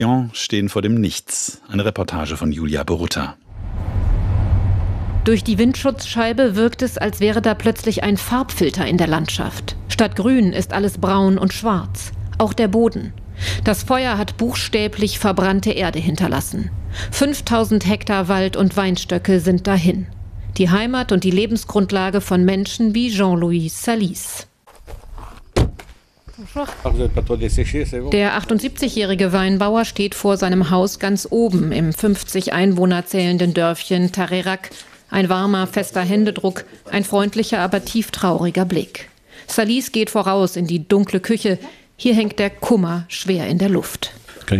stehen vor dem Nichts. Eine Reportage von Julia Borutta. Durch die Windschutzscheibe wirkt es, als wäre da plötzlich ein Farbfilter in der Landschaft. Statt grün ist alles braun und schwarz. Auch der Boden. Das Feuer hat buchstäblich verbrannte Erde hinterlassen. 5000 Hektar Wald und Weinstöcke sind dahin. Die Heimat und die Lebensgrundlage von Menschen wie Jean-Louis Salis. Der 78-jährige Weinbauer steht vor seinem Haus ganz oben im 50 Einwohner zählenden Dörfchen Tarerac. Ein warmer, fester Händedruck, ein freundlicher, aber tieftrauriger Blick. Salis geht voraus in die dunkle Küche. Hier hängt der Kummer schwer in der Luft.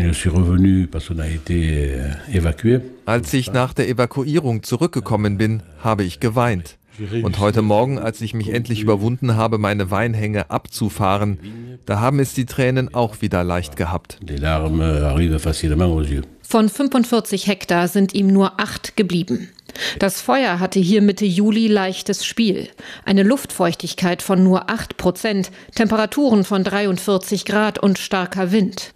Als ich nach der Evakuierung zurückgekommen bin, habe ich geweint. Und heute Morgen, als ich mich endlich überwunden habe, meine Weinhänge abzufahren, da haben es die Tränen auch wieder leicht gehabt. Von 45 Hektar sind ihm nur 8 geblieben. Das Feuer hatte hier Mitte Juli leichtes Spiel. Eine Luftfeuchtigkeit von nur 8%, Temperaturen von 43 Grad und starker Wind.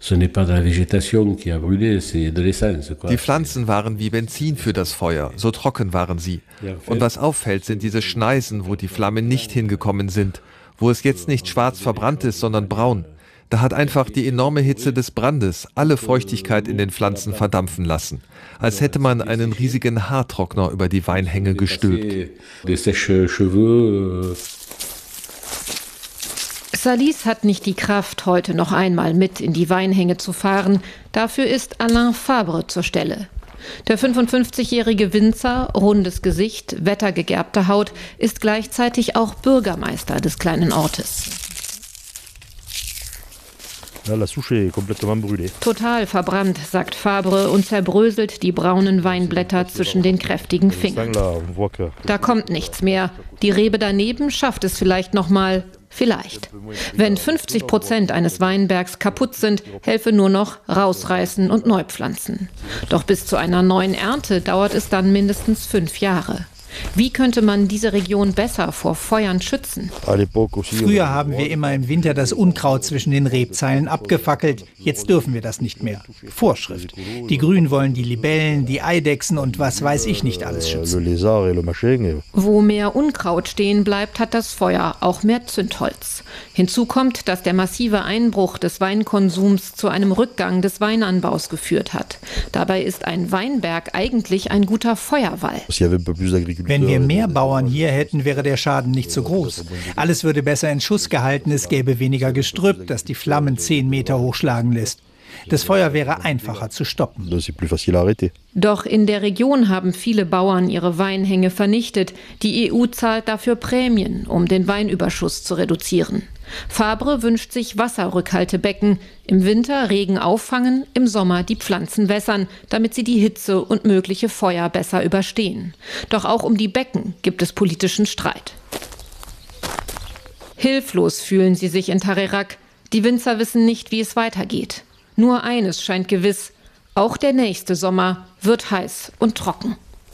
Die Pflanzen waren wie Benzin für das Feuer, so trocken waren sie. Und was auffällt, sind diese Schneisen, wo die Flammen nicht hingekommen sind, wo es jetzt nicht schwarz verbrannt ist, sondern braun. Da hat einfach die enorme Hitze des Brandes alle Feuchtigkeit in den Pflanzen verdampfen lassen. Als hätte man einen riesigen Haartrockner über die Weinhänge gestülpt. Salis hat nicht die Kraft, heute noch einmal mit in die Weinhänge zu fahren. Dafür ist Alain Fabre zur Stelle. Der 55-jährige Winzer, rundes Gesicht, wettergegerbte Haut, ist gleichzeitig auch Bürgermeister des kleinen Ortes. Total verbrannt, sagt Fabre und zerbröselt die braunen Weinblätter zwischen den kräftigen Fingern. Da kommt nichts mehr. Die Rebe daneben schafft es vielleicht noch mal. Vielleicht. Wenn 50% eines Weinbergs kaputt sind, helfe nur noch rausreißen und neu pflanzen. Doch bis zu einer neuen Ernte dauert es dann mindestens 5 Jahre. Wie könnte man diese Region besser vor Feuern schützen? Früher haben wir immer im Winter das Unkraut zwischen den Rebzeilen abgefackelt. Jetzt dürfen wir das nicht mehr. Vorschrift. Die Grünen wollen die Libellen, die Eidechsen und was weiß ich nicht alles schützen. Wo mehr Unkraut stehen bleibt, hat das Feuer auch mehr Zündholz. Hinzu kommt, dass der massive Einbruch des Weinkonsums zu einem Rückgang des Weinanbaus geführt hat. Dabei ist ein Weinberg eigentlich ein guter Feuerwall. Wenn wir mehr Bauern hier hätten, wäre der Schaden nicht so groß. Alles würde besser in Schuss gehalten, es gäbe weniger Gestrüpp, das die Flammen 10 Meter hochschlagen lässt. Das Feuer wäre einfacher zu stoppen. Doch in der Region haben viele Bauern ihre Weinhänge vernichtet. Die EU zahlt dafür Prämien, um den Weinüberschuss zu reduzieren. Fabre wünscht sich Wasserrückhaltebecken. Im Winter Regen auffangen, im Sommer die Pflanzen wässern, damit sie die Hitze und mögliche Feuer besser überstehen. Doch auch um die Becken gibt es politischen Streit. Hilflos fühlen sie sich in Tarerac. Die Winzer wissen nicht, wie es weitergeht. Nur eines scheint gewiss: auch der nächste Sommer wird heiß und trocken.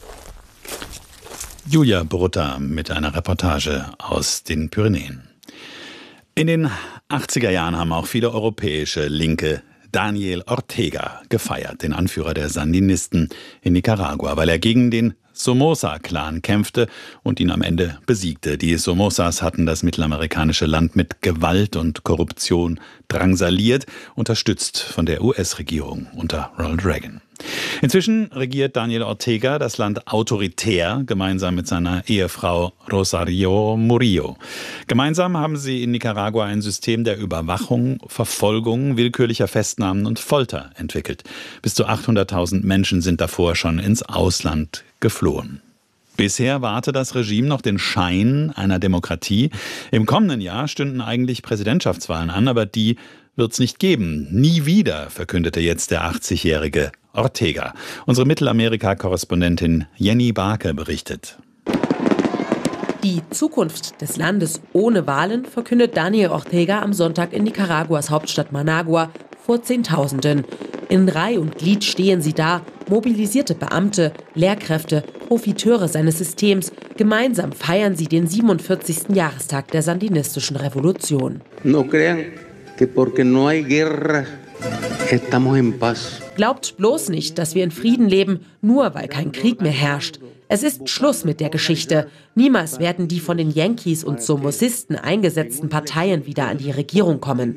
Julia Borutta mit einer Reportage aus den Pyrenäen. In den 80er Jahren haben auch viele europäische Linke Daniel Ortega gefeiert, den Anführer der Sandinisten in Nicaragua, weil er gegen den Somoza-Clan kämpfte und ihn am Ende besiegte. Die Somozas hatten das mittelamerikanische Land mit Gewalt und Korruption drangsaliert, unterstützt von der US-Regierung unter Ronald Reagan. Inzwischen regiert Daniel Ortega das Land autoritär, gemeinsam mit seiner Ehefrau Rosario Murillo. Gemeinsam haben sie in Nicaragua ein System der Überwachung, Verfolgung, willkürlicher Festnahmen und Folter entwickelt. Bis zu 800.000 Menschen sind davor schon ins Ausland geflohen. Bisher wahte das Regime noch den Schein einer Demokratie. Im kommenden Jahr stünden eigentlich Präsidentschaftswahlen an, aber die wird's nicht geben. Nie wieder, verkündete jetzt der 80-jährige Ortega. Unsere Mittelamerika-Korrespondentin Jenny Barke berichtet. Die Zukunft des Landes ohne Wahlen verkündet Daniel Ortega am Sonntag in Nicaraguas Hauptstadt Managua vor Zehntausenden. In Reih und Glied stehen sie da, mobilisierte Beamte, Lehrkräfte, Profiteure seines Systems. Gemeinsam feiern sie den 47. Jahrestag der sandinistischen Revolution. No crean que porque no hay guerra Glaubt bloß nicht, dass wir in Frieden leben, nur weil kein Krieg mehr herrscht. Es ist Schluss mit der Geschichte. Niemals werden die von den Yankees und Somocisten eingesetzten Parteien wieder an die Regierung kommen.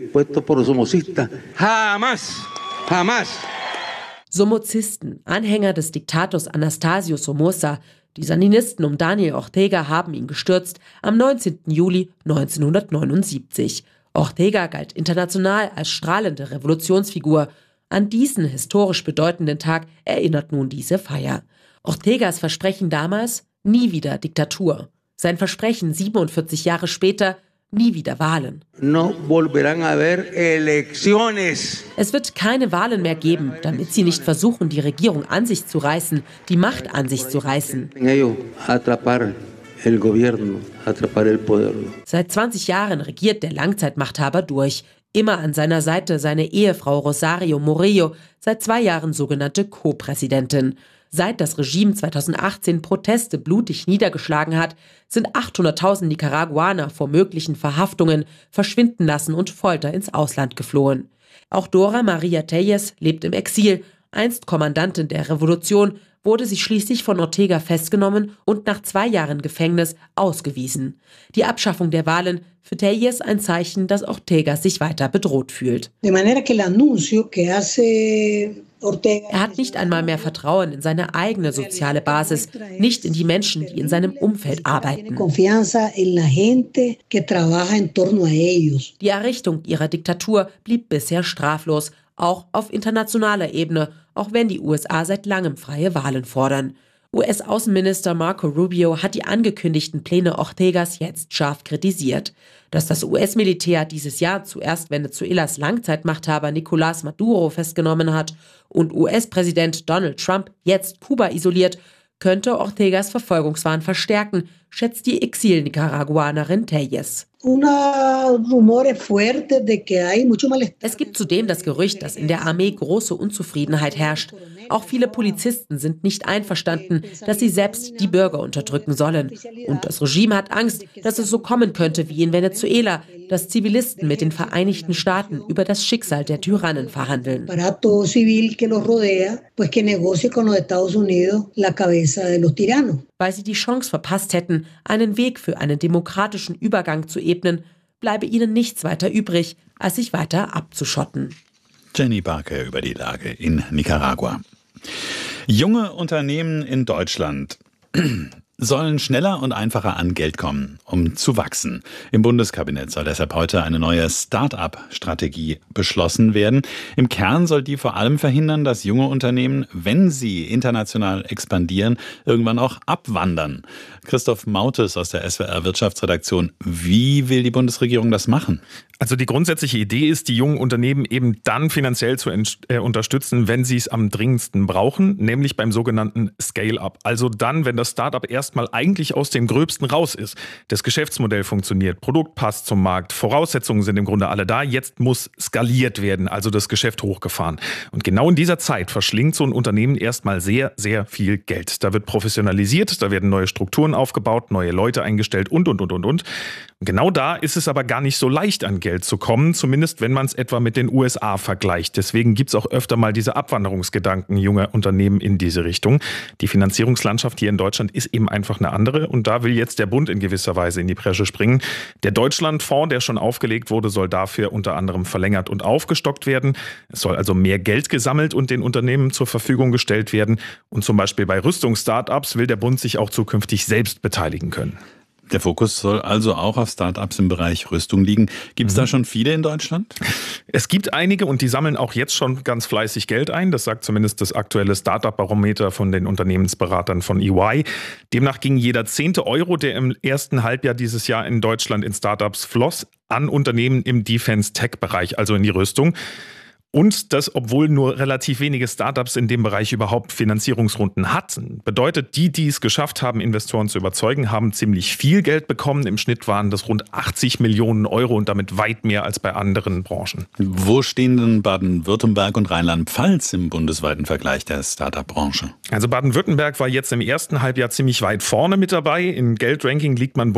Somocisten, Anhänger des Diktators Anastasio Somoza, die Sandinisten um Daniel Ortega haben ihn gestürzt am 19. Juli 1979. Ortega galt international als strahlende Revolutionsfigur. An diesen historisch bedeutenden Tag erinnert nun diese Feier. Ortegas Versprechen damals: nie wieder Diktatur. Sein Versprechen 47 Jahre später: nie wieder Wahlen. Es wird keine Wahlen mehr geben, damit sie nicht versuchen, die Regierung an sich zu reißen, die Macht an sich zu reißen. Seit 20 Jahren regiert der Langzeitmachthaber durch. Immer an seiner Seite seine Ehefrau Rosario Murillo, seit 2 Jahren sogenannte Co-Präsidentin. Seit das Regime 2018 Proteste blutig niedergeschlagen hat, sind 800.000 Nicaraguaner vor möglichen Verhaftungen, Verschwindenlassen und Folter ins Ausland geflohen. Auch Dora Maria Tellez lebt im Exil. Einst Kommandantin der Revolution, wurde sie schließlich von Ortega festgenommen und nach 2 Jahren Gefängnis ausgewiesen. Die Abschaffung der Wahlen für Tellez ein Zeichen, dass Ortega sich weiter bedroht fühlt. Er hat nicht einmal mehr Vertrauen in seine eigene soziale Basis, nicht in die Menschen, die in seinem Umfeld arbeiten. Die Errichtung ihrer Diktatur blieb bisher straflos, auch auf internationaler Ebene, auch wenn die USA seit langem freie Wahlen fordern. US-Außenminister Marco Rubio hat die angekündigten Pläne Ortegas jetzt scharf kritisiert. Dass das US-Militär dieses Jahr zuerst Venezuelas Langzeitmachthaber Nicolás Maduro festgenommen hat und US-Präsident Donald Trump jetzt Kuba isoliert, könnte Ortegas Verfolgungswahn verstärken, schätzt die Exil-Nicaraguanerin Tellez. Es gibt zudem das Gerücht, dass in der Armee große Unzufriedenheit herrscht. Auch viele Polizisten sind nicht einverstanden, dass sie selbst die Bürger unterdrücken sollen. Und das Regime hat Angst, dass es so kommen könnte wie in Venezuela, dass Zivilisten mit den Vereinigten Staaten über das Schicksal der Tyrannen verhandeln. Weil sie die Chance verpasst hätten, einen Weg für einen demokratischen Übergang zu ebnen, bleibe ihnen nichts weiter übrig, als sich weiter abzuschotten. Jenny Barke über die Lage in Nicaragua. Junge Unternehmen in Deutschland sollen schneller und einfacher an Geld kommen, um zu wachsen. Im Bundeskabinett soll deshalb heute eine neue Start-up-Strategie beschlossen werden. Im Kern soll die vor allem verhindern, dass junge Unternehmen, wenn sie international expandieren, irgendwann auch abwandern. Christoph Mautes aus der SWR-Wirtschaftsredaktion. Wie will die Bundesregierung das machen? Also die grundsätzliche Idee ist, die jungen Unternehmen eben dann finanziell zu unterstützen, wenn sie es am dringendsten brauchen, nämlich beim sogenannten Scale-up. Also dann, wenn das Start-up erstmal eigentlich aus dem Gröbsten raus ist. Das Geschäftsmodell funktioniert, Produkt passt zum Markt, Voraussetzungen sind im Grunde alle da. Jetzt muss skaliert werden, also das Geschäft hochgefahren. Und genau in dieser Zeit verschlingt so ein Unternehmen erstmal sehr, sehr viel Geld. Da wird professionalisiert, da werden neue Strukturen aufgebaut, neue Leute eingestellt und. Und genau da ist es aber gar nicht so leicht, an Geld zu kommen, zumindest wenn man es etwa mit den USA vergleicht. Deswegen gibt es auch öfter mal diese Abwanderungsgedanken junger Unternehmen in diese Richtung. Die Finanzierungslandschaft hier in Deutschland ist eben einfach eine andere und da will jetzt der Bund in gewisser Weise in die Bresche springen. Der Deutschlandfonds, der schon aufgelegt wurde, soll dafür unter anderem verlängert und aufgestockt werden. Es soll also mehr Geld gesammelt und den Unternehmen zur Verfügung gestellt werden. Und zum Beispiel bei Rüstungsstartups will der Bund sich auch zukünftig selbst beteiligen können. Der Fokus soll also auch auf Startups im Bereich Rüstung liegen. Gibt es da schon viele in Deutschland? Es gibt einige und die sammeln auch jetzt schon ganz fleißig Geld ein. Das sagt zumindest das aktuelle Startup-Barometer von den Unternehmensberatern von EY. Demnach ging jeder 10. Euro, der im ersten Halbjahr dieses Jahr in Deutschland in Startups floss, an Unternehmen im Defense-Tech-Bereich, also in die Rüstung. Und das, obwohl nur relativ wenige Startups in dem Bereich überhaupt Finanzierungsrunden hatten. Bedeutet, die es geschafft haben, Investoren zu überzeugen, haben ziemlich viel Geld bekommen. Im Schnitt waren das rund 80 Millionen Euro und damit weit mehr als bei anderen Branchen. Wo stehen denn Baden-Württemberg und Rheinland-Pfalz im bundesweiten Vergleich der Startup-Branche? Also Baden-Württemberg war jetzt im ersten Halbjahr ziemlich weit vorne mit dabei. Im Geldranking liegt man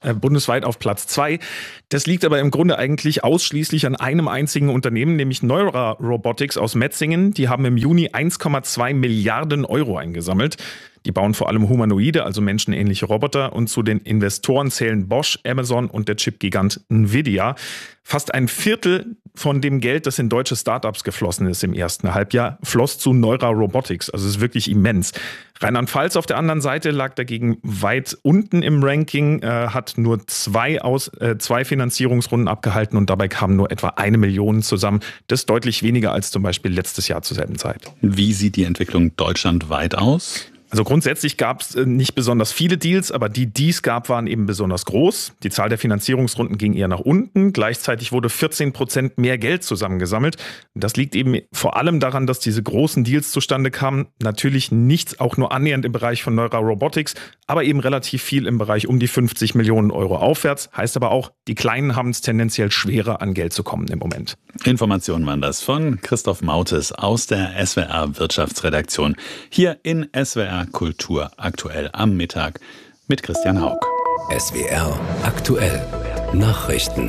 bundesweit auf Platz 2. Das liegt aber im Grunde eigentlich ausschließlich an einem einzigen Unternehmen, nämlich Neuralink. Neura Robotics aus Metzingen. Die haben im Juni 1,2 Milliarden Euro eingesammelt. Die bauen vor allem humanoide, also menschenähnliche Roboter. Und zu den Investoren zählen Bosch, Amazon und der Chipgigant Nvidia. Fast ein Viertel von dem Geld, das in deutsche Startups geflossen ist im ersten Halbjahr, floss zu Neura Robotics. Also es ist wirklich immens. Rheinland-Pfalz auf der anderen Seite lag dagegen weit unten im Ranking, hat nur zwei Finanzierungsrunden abgehalten und dabei kamen nur etwa 1 Million zusammen. Das ist deutlich weniger als zum Beispiel letztes Jahr zur selben Zeit. Wie sieht die Entwicklung deutschlandweit aus? Also grundsätzlich gab es nicht besonders viele Deals, aber die es gab, waren eben besonders groß. Die Zahl der Finanzierungsrunden ging eher nach unten. Gleichzeitig wurde 14% mehr Geld zusammengesammelt. Das liegt eben vor allem daran, dass diese großen Deals zustande kamen. Natürlich nichts auch nur annähernd im Bereich von Neura Robotics, aber eben relativ viel im Bereich um die 50 Millionen Euro aufwärts. Heißt aber auch, die Kleinen haben es tendenziell schwerer, an Geld zu kommen im Moment. Informationen waren das von Christoph Mautes aus der SWR Wirtschaftsredaktion. Hier in SWR Kultur aktuell am Mittag mit Christian Hauck. SWR aktuell Nachrichten.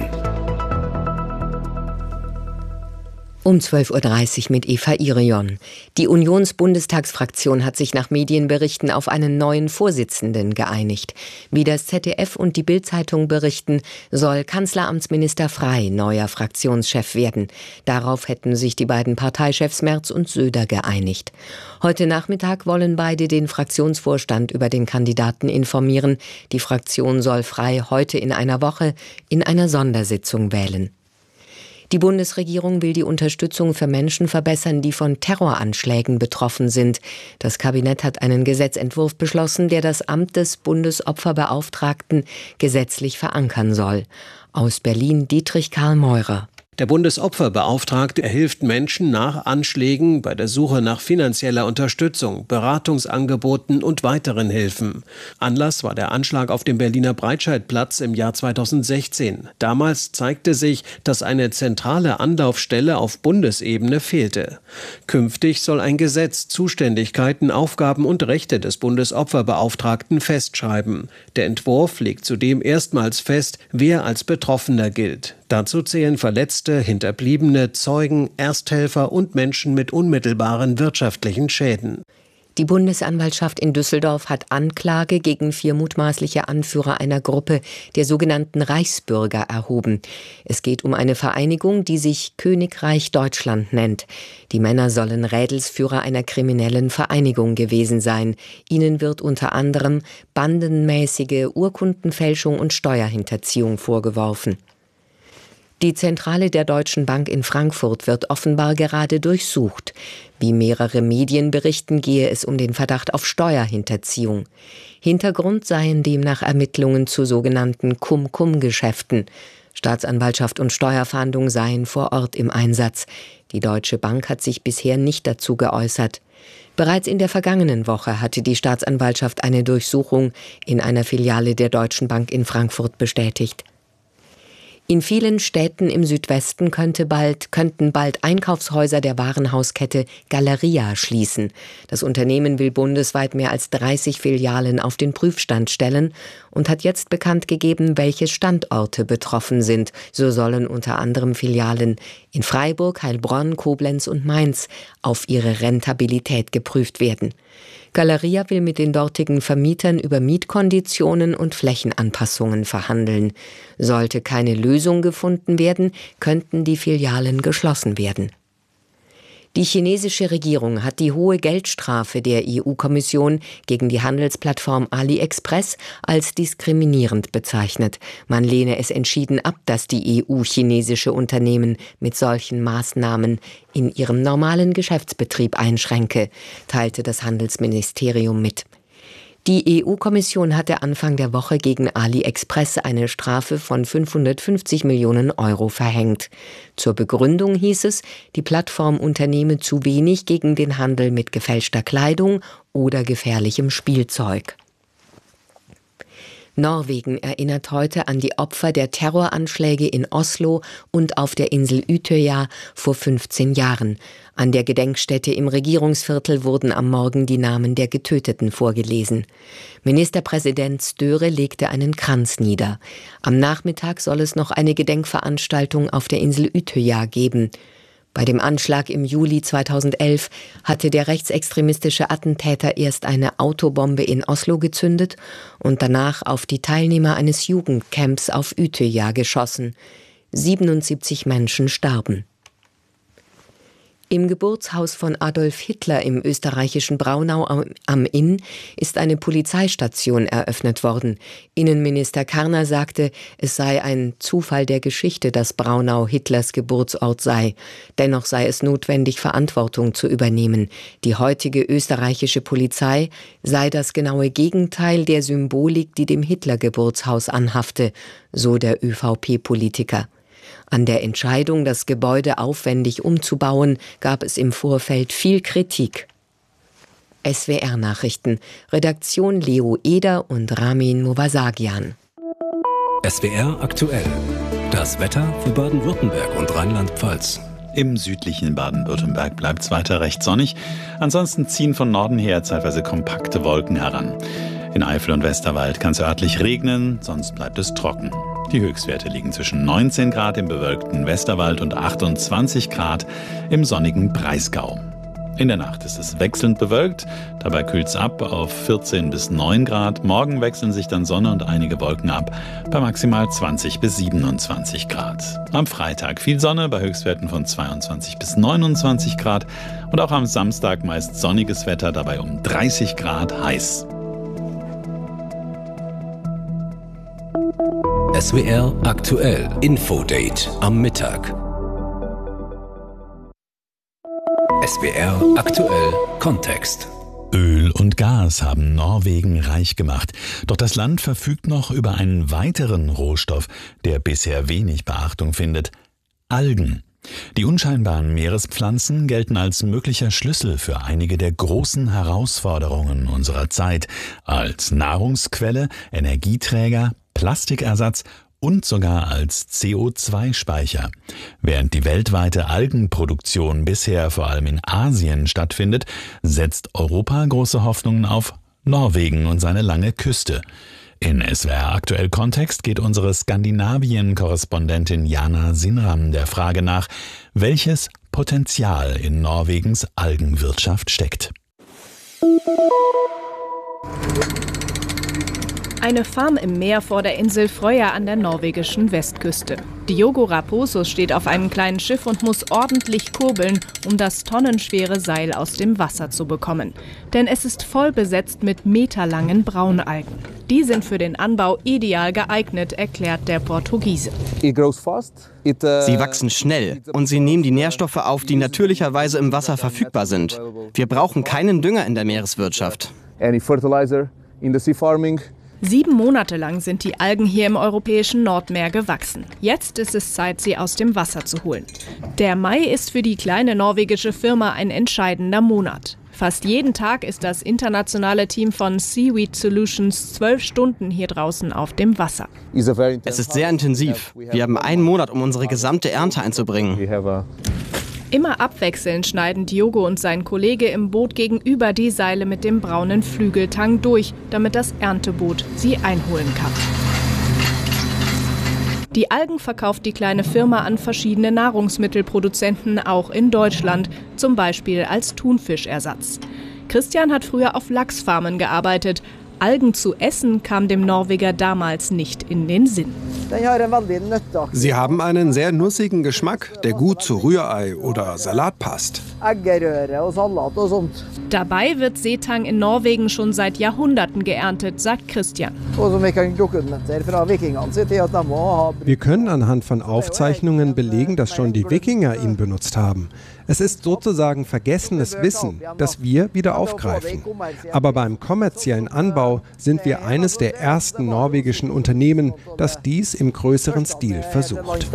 Um 12.30 Uhr mit Eva Irion. Die Unionsbundestagsfraktion hat sich nach Medienberichten auf einen neuen Vorsitzenden geeinigt. Wie das ZDF und die Bild-Zeitung berichten, soll Kanzleramtsminister Frey neuer Fraktionschef werden. Darauf hätten sich die beiden Parteichefs Merz und Söder geeinigt. Heute Nachmittag wollen beide den Fraktionsvorstand über den Kandidaten informieren. Die Fraktion soll Frey heute in einer Woche in einer Sondersitzung wählen. Die Bundesregierung will die Unterstützung für Menschen verbessern, die von Terroranschlägen betroffen sind. Das Kabinett hat einen Gesetzentwurf beschlossen, der das Amt des Bundesopferbeauftragten gesetzlich verankern soll. Aus Berlin Dietrich Karl Meurer. Der Bundesopferbeauftragte hilft Menschen nach Anschlägen bei der Suche nach finanzieller Unterstützung, Beratungsangeboten und weiteren Hilfen. Anlass war der Anschlag auf dem Berliner Breitscheidplatz im Jahr 2016. Damals zeigte sich, dass eine zentrale Anlaufstelle auf Bundesebene fehlte. Künftig soll ein Gesetz Zuständigkeiten, Aufgaben und Rechte des Bundesopferbeauftragten festschreiben. Der Entwurf legt zudem erstmals fest, wer als Betroffener gilt. Dazu zählen Verletzte, Hinterbliebene, Zeugen, Ersthelfer und Menschen mit unmittelbaren wirtschaftlichen Schäden. Die Bundesanwaltschaft in Düsseldorf hat Anklage gegen 4 mutmaßliche Anführer einer Gruppe der sogenannten Reichsbürger erhoben. Es geht um eine Vereinigung, die sich Königreich Deutschland nennt. Die Männer sollen Rädelsführer einer kriminellen Vereinigung gewesen sein. Ihnen wird unter anderem bandenmäßige Urkundenfälschung und Steuerhinterziehung vorgeworfen. Die Zentrale der Deutschen Bank in Frankfurt wird offenbar gerade durchsucht. Wie mehrere Medien berichten, gehe es um den Verdacht auf Steuerhinterziehung. Hintergrund seien demnach Ermittlungen zu sogenannten Cum-Cum-Geschäften. Staatsanwaltschaft und Steuerfahndung seien vor Ort im Einsatz. Die Deutsche Bank hat sich bisher nicht dazu geäußert. Bereits in der vergangenen Woche hatte die Staatsanwaltschaft eine Durchsuchung in einer Filiale der Deutschen Bank in Frankfurt bestätigt. In vielen Städten im Südwesten könnten bald Einkaufshäuser der Warenhauskette Galeria schließen. Das Unternehmen will bundesweit mehr als 30 Filialen auf den Prüfstand stellen und hat jetzt bekannt gegeben, welche Standorte betroffen sind. So sollen unter anderem Filialen in Freiburg, Heilbronn, Koblenz und Mainz auf ihre Rentabilität geprüft werden. Galeria will mit den dortigen Vermietern über Mietkonditionen und Flächenanpassungen verhandeln. Sollte keine Lösung gefunden werden, könnten die Filialen geschlossen werden. Die chinesische Regierung hat die hohe Geldstrafe der EU-Kommission gegen die Handelsplattform AliExpress als diskriminierend bezeichnet. Man lehne es entschieden ab, dass die EU chinesische Unternehmen mit solchen Maßnahmen in ihrem normalen Geschäftsbetrieb einschränke, teilte das Handelsministerium mit. Die EU-Kommission hatte Anfang der Woche gegen AliExpress eine Strafe von 550 Millionen Euro verhängt. Zur Begründung hieß es, die Plattform unternehme zu wenig gegen den Handel mit gefälschter Kleidung oder gefährlichem Spielzeug. Norwegen erinnert heute an die Opfer der Terroranschläge in Oslo und auf der Insel Utøya vor 15 Jahren. An der Gedenkstätte im Regierungsviertel wurden am Morgen die Namen der Getöteten vorgelesen. Ministerpräsident Støre legte einen Kranz nieder. Am Nachmittag soll es noch eine Gedenkveranstaltung auf der Insel Utøya geben. Bei dem Anschlag im Juli 2011 hatte der rechtsextremistische Attentäter erst eine Autobombe in Oslo gezündet und danach auf die Teilnehmer eines Jugendcamps auf Utøya geschossen. 77 Menschen starben. Im Geburtshaus von Adolf Hitler im österreichischen Braunau am Inn ist eine Polizeistation eröffnet worden. Innenminister Karner sagte, es sei ein Zufall der Geschichte, dass Braunau Hitlers Geburtsort sei. Dennoch sei es notwendig, Verantwortung zu übernehmen. Die heutige österreichische Polizei sei das genaue Gegenteil der Symbolik, die dem Hitler-Geburtshaus anhafte, so der ÖVP-Politiker. An der Entscheidung, das Gebäude aufwendig umzubauen, gab es im Vorfeld viel Kritik. SWR-Nachrichten. Redaktion Leo Eder und Ramin Movasagian. SWR aktuell. Das Wetter für Baden-Württemberg und Rheinland-Pfalz. Im südlichen Baden-Württemberg bleibt es weiter recht sonnig. Ansonsten ziehen von Norden her zeitweise kompakte Wolken heran. In Eifel und Westerwald kann es örtlich regnen, sonst bleibt es trocken. Die Höchstwerte liegen zwischen 19 Grad im bewölkten Westerwald und 28 Grad im sonnigen Breisgau. In der Nacht ist es wechselnd bewölkt, dabei kühlt es ab auf 14 bis 9 Grad. Morgen wechseln sich dann Sonne und einige Wolken ab bei maximal 20 bis 27 Grad. Am Freitag viel Sonne bei Höchstwerten von 22 bis 29 Grad und auch am Samstag meist sonniges Wetter, dabei um 30 Grad heiß. SWR aktuell. Infodate am Mittag. SWR aktuell Kontext. Öl und Gas haben Norwegen reich gemacht. Doch das Land verfügt noch über einen weiteren Rohstoff, der bisher wenig Beachtung findet: Algen. Die unscheinbaren Meerespflanzen gelten als möglicher Schlüssel für einige der großen Herausforderungen unserer Zeit. Als Nahrungsquelle, Energieträger, Plastikersatz und sogar als CO2-Speicher. Während die weltweite Algenproduktion bisher vor allem in Asien stattfindet, setzt Europa große Hoffnungen auf Norwegen und seine lange Küste. In SWR aktuell Kontext geht unsere Skandinavien-Korrespondentin Jana Sinram der Frage nach, welches Potenzial in Norwegens Algenwirtschaft steckt. Eine Farm im Meer vor der Insel Frøya an der norwegischen Westküste. Diogo Raposo steht auf einem kleinen Schiff und muss ordentlich kurbeln, um das tonnenschwere Seil aus dem Wasser zu bekommen. Denn es ist voll besetzt mit meterlangen Braunalgen. Die sind für den Anbau ideal geeignet, erklärt der Portugiese. Sie wachsen schnell und sie nehmen die Nährstoffe auf, die natürlicherweise im Wasser verfügbar sind. Wir brauchen keinen Dünger in der Meereswirtschaft. 7 Monate lang sind die Algen hier im europäischen Nordmeer gewachsen. Jetzt ist es Zeit, sie aus dem Wasser zu holen. Der Mai ist für die kleine norwegische Firma ein entscheidender Monat. Fast jeden Tag ist das internationale Team von Seaweed Solutions 12 Stunden hier draußen auf dem Wasser. Es ist sehr intensiv. Wir haben 1 Monat, um unsere gesamte Ernte einzubringen. Immer abwechselnd schneiden Diogo und sein Kollege im Boot gegenüber die Seile mit dem braunen Flügeltang durch, damit das Ernteboot sie einholen kann. Die Algen verkauft die kleine Firma an verschiedene Nahrungsmittelproduzenten, auch in Deutschland, zum Beispiel als Thunfischersatz. Christian hat früher auf Lachsfarmen gearbeitet. Algen zu essen kam dem Norweger damals nicht in den Sinn. Sie haben einen sehr nussigen Geschmack, der gut zu Rührei oder Salat passt. Dabei wird Seetang in Norwegen schon seit Jahrhunderten geerntet, sagt Christian. Wir können anhand von Aufzeichnungen belegen, dass schon die Wikinger ihn benutzt haben. Es ist sozusagen vergessenes Wissen, das wir wieder aufgreifen. Aber beim kommerziellen Anbau sind wir eines der ersten norwegischen Unternehmen, das dies im größeren Stil versucht.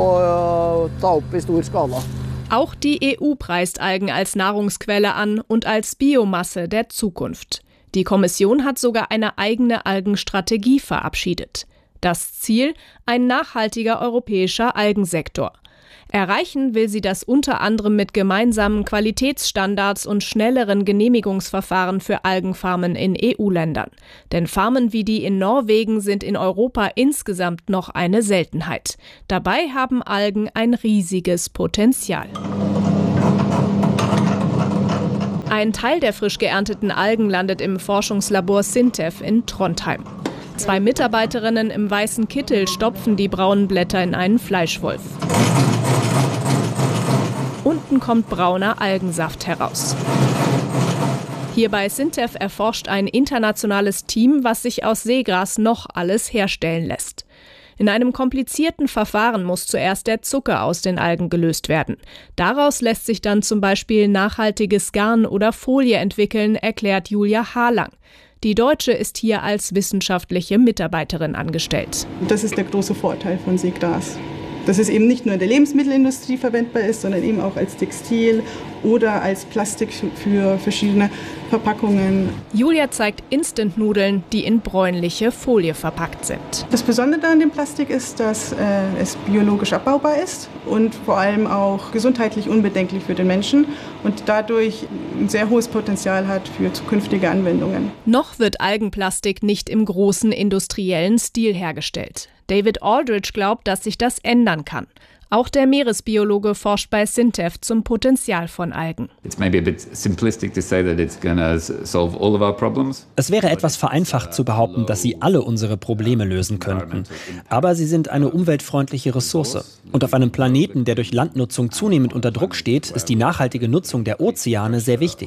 Auch die EU preist Algen als Nahrungsquelle an und als Biomasse der Zukunft. Die Kommission hat sogar eine eigene Algenstrategie verabschiedet. Das Ziel: ein nachhaltiger europäischer Algensektor. Erreichen will sie das unter anderem mit gemeinsamen Qualitätsstandards und schnelleren Genehmigungsverfahren für Algenfarmen in EU-Ländern. Denn Farmen wie die in Norwegen sind in Europa insgesamt noch eine Seltenheit. Dabei haben Algen ein riesiges Potenzial. Ein Teil der frisch geernteten Algen landet im Forschungslabor SINTEF in Trondheim. 2 Mitarbeiterinnen im weißen Kittel stopfen die braunen Blätter in einen Fleischwolf. Unten kommt brauner Algensaft heraus. Hier bei SINTEF erforscht ein internationales Team, was sich aus Seegras noch alles herstellen lässt. In einem komplizierten Verfahren muss zuerst der Zucker aus den Algen gelöst werden. Daraus lässt sich dann zum Beispiel nachhaltiges Garn oder Folie entwickeln, erklärt Julia Harlang. Die Deutsche ist hier als wissenschaftliche Mitarbeiterin angestellt. Das ist der große Vorteil von Seegras. Dass es eben nicht nur in der Lebensmittelindustrie verwendbar ist, sondern eben auch als Textil oder als Plastik für verschiedene Verpackungen. Julia zeigt Instant-Nudeln, die in bräunliche Folie verpackt sind. Das Besondere an dem Plastik ist, dass es biologisch abbaubar ist und vor allem auch gesundheitlich unbedenklich für den Menschen und dadurch ein sehr hohes Potenzial hat für zukünftige Anwendungen. Noch wird Algenplastik nicht im großen industriellen Stil hergestellt. David Aldridge glaubt, dass sich das ändern kann. Auch der Meeresbiologe forscht bei SINTEF zum Potenzial von Algen. Es wäre etwas vereinfacht zu behaupten, dass sie alle unsere Probleme lösen könnten. Aber sie sind eine umweltfreundliche Ressource. Und auf einem Planeten, der durch Landnutzung zunehmend unter Druck steht, ist die nachhaltige Nutzung der Ozeane sehr wichtig.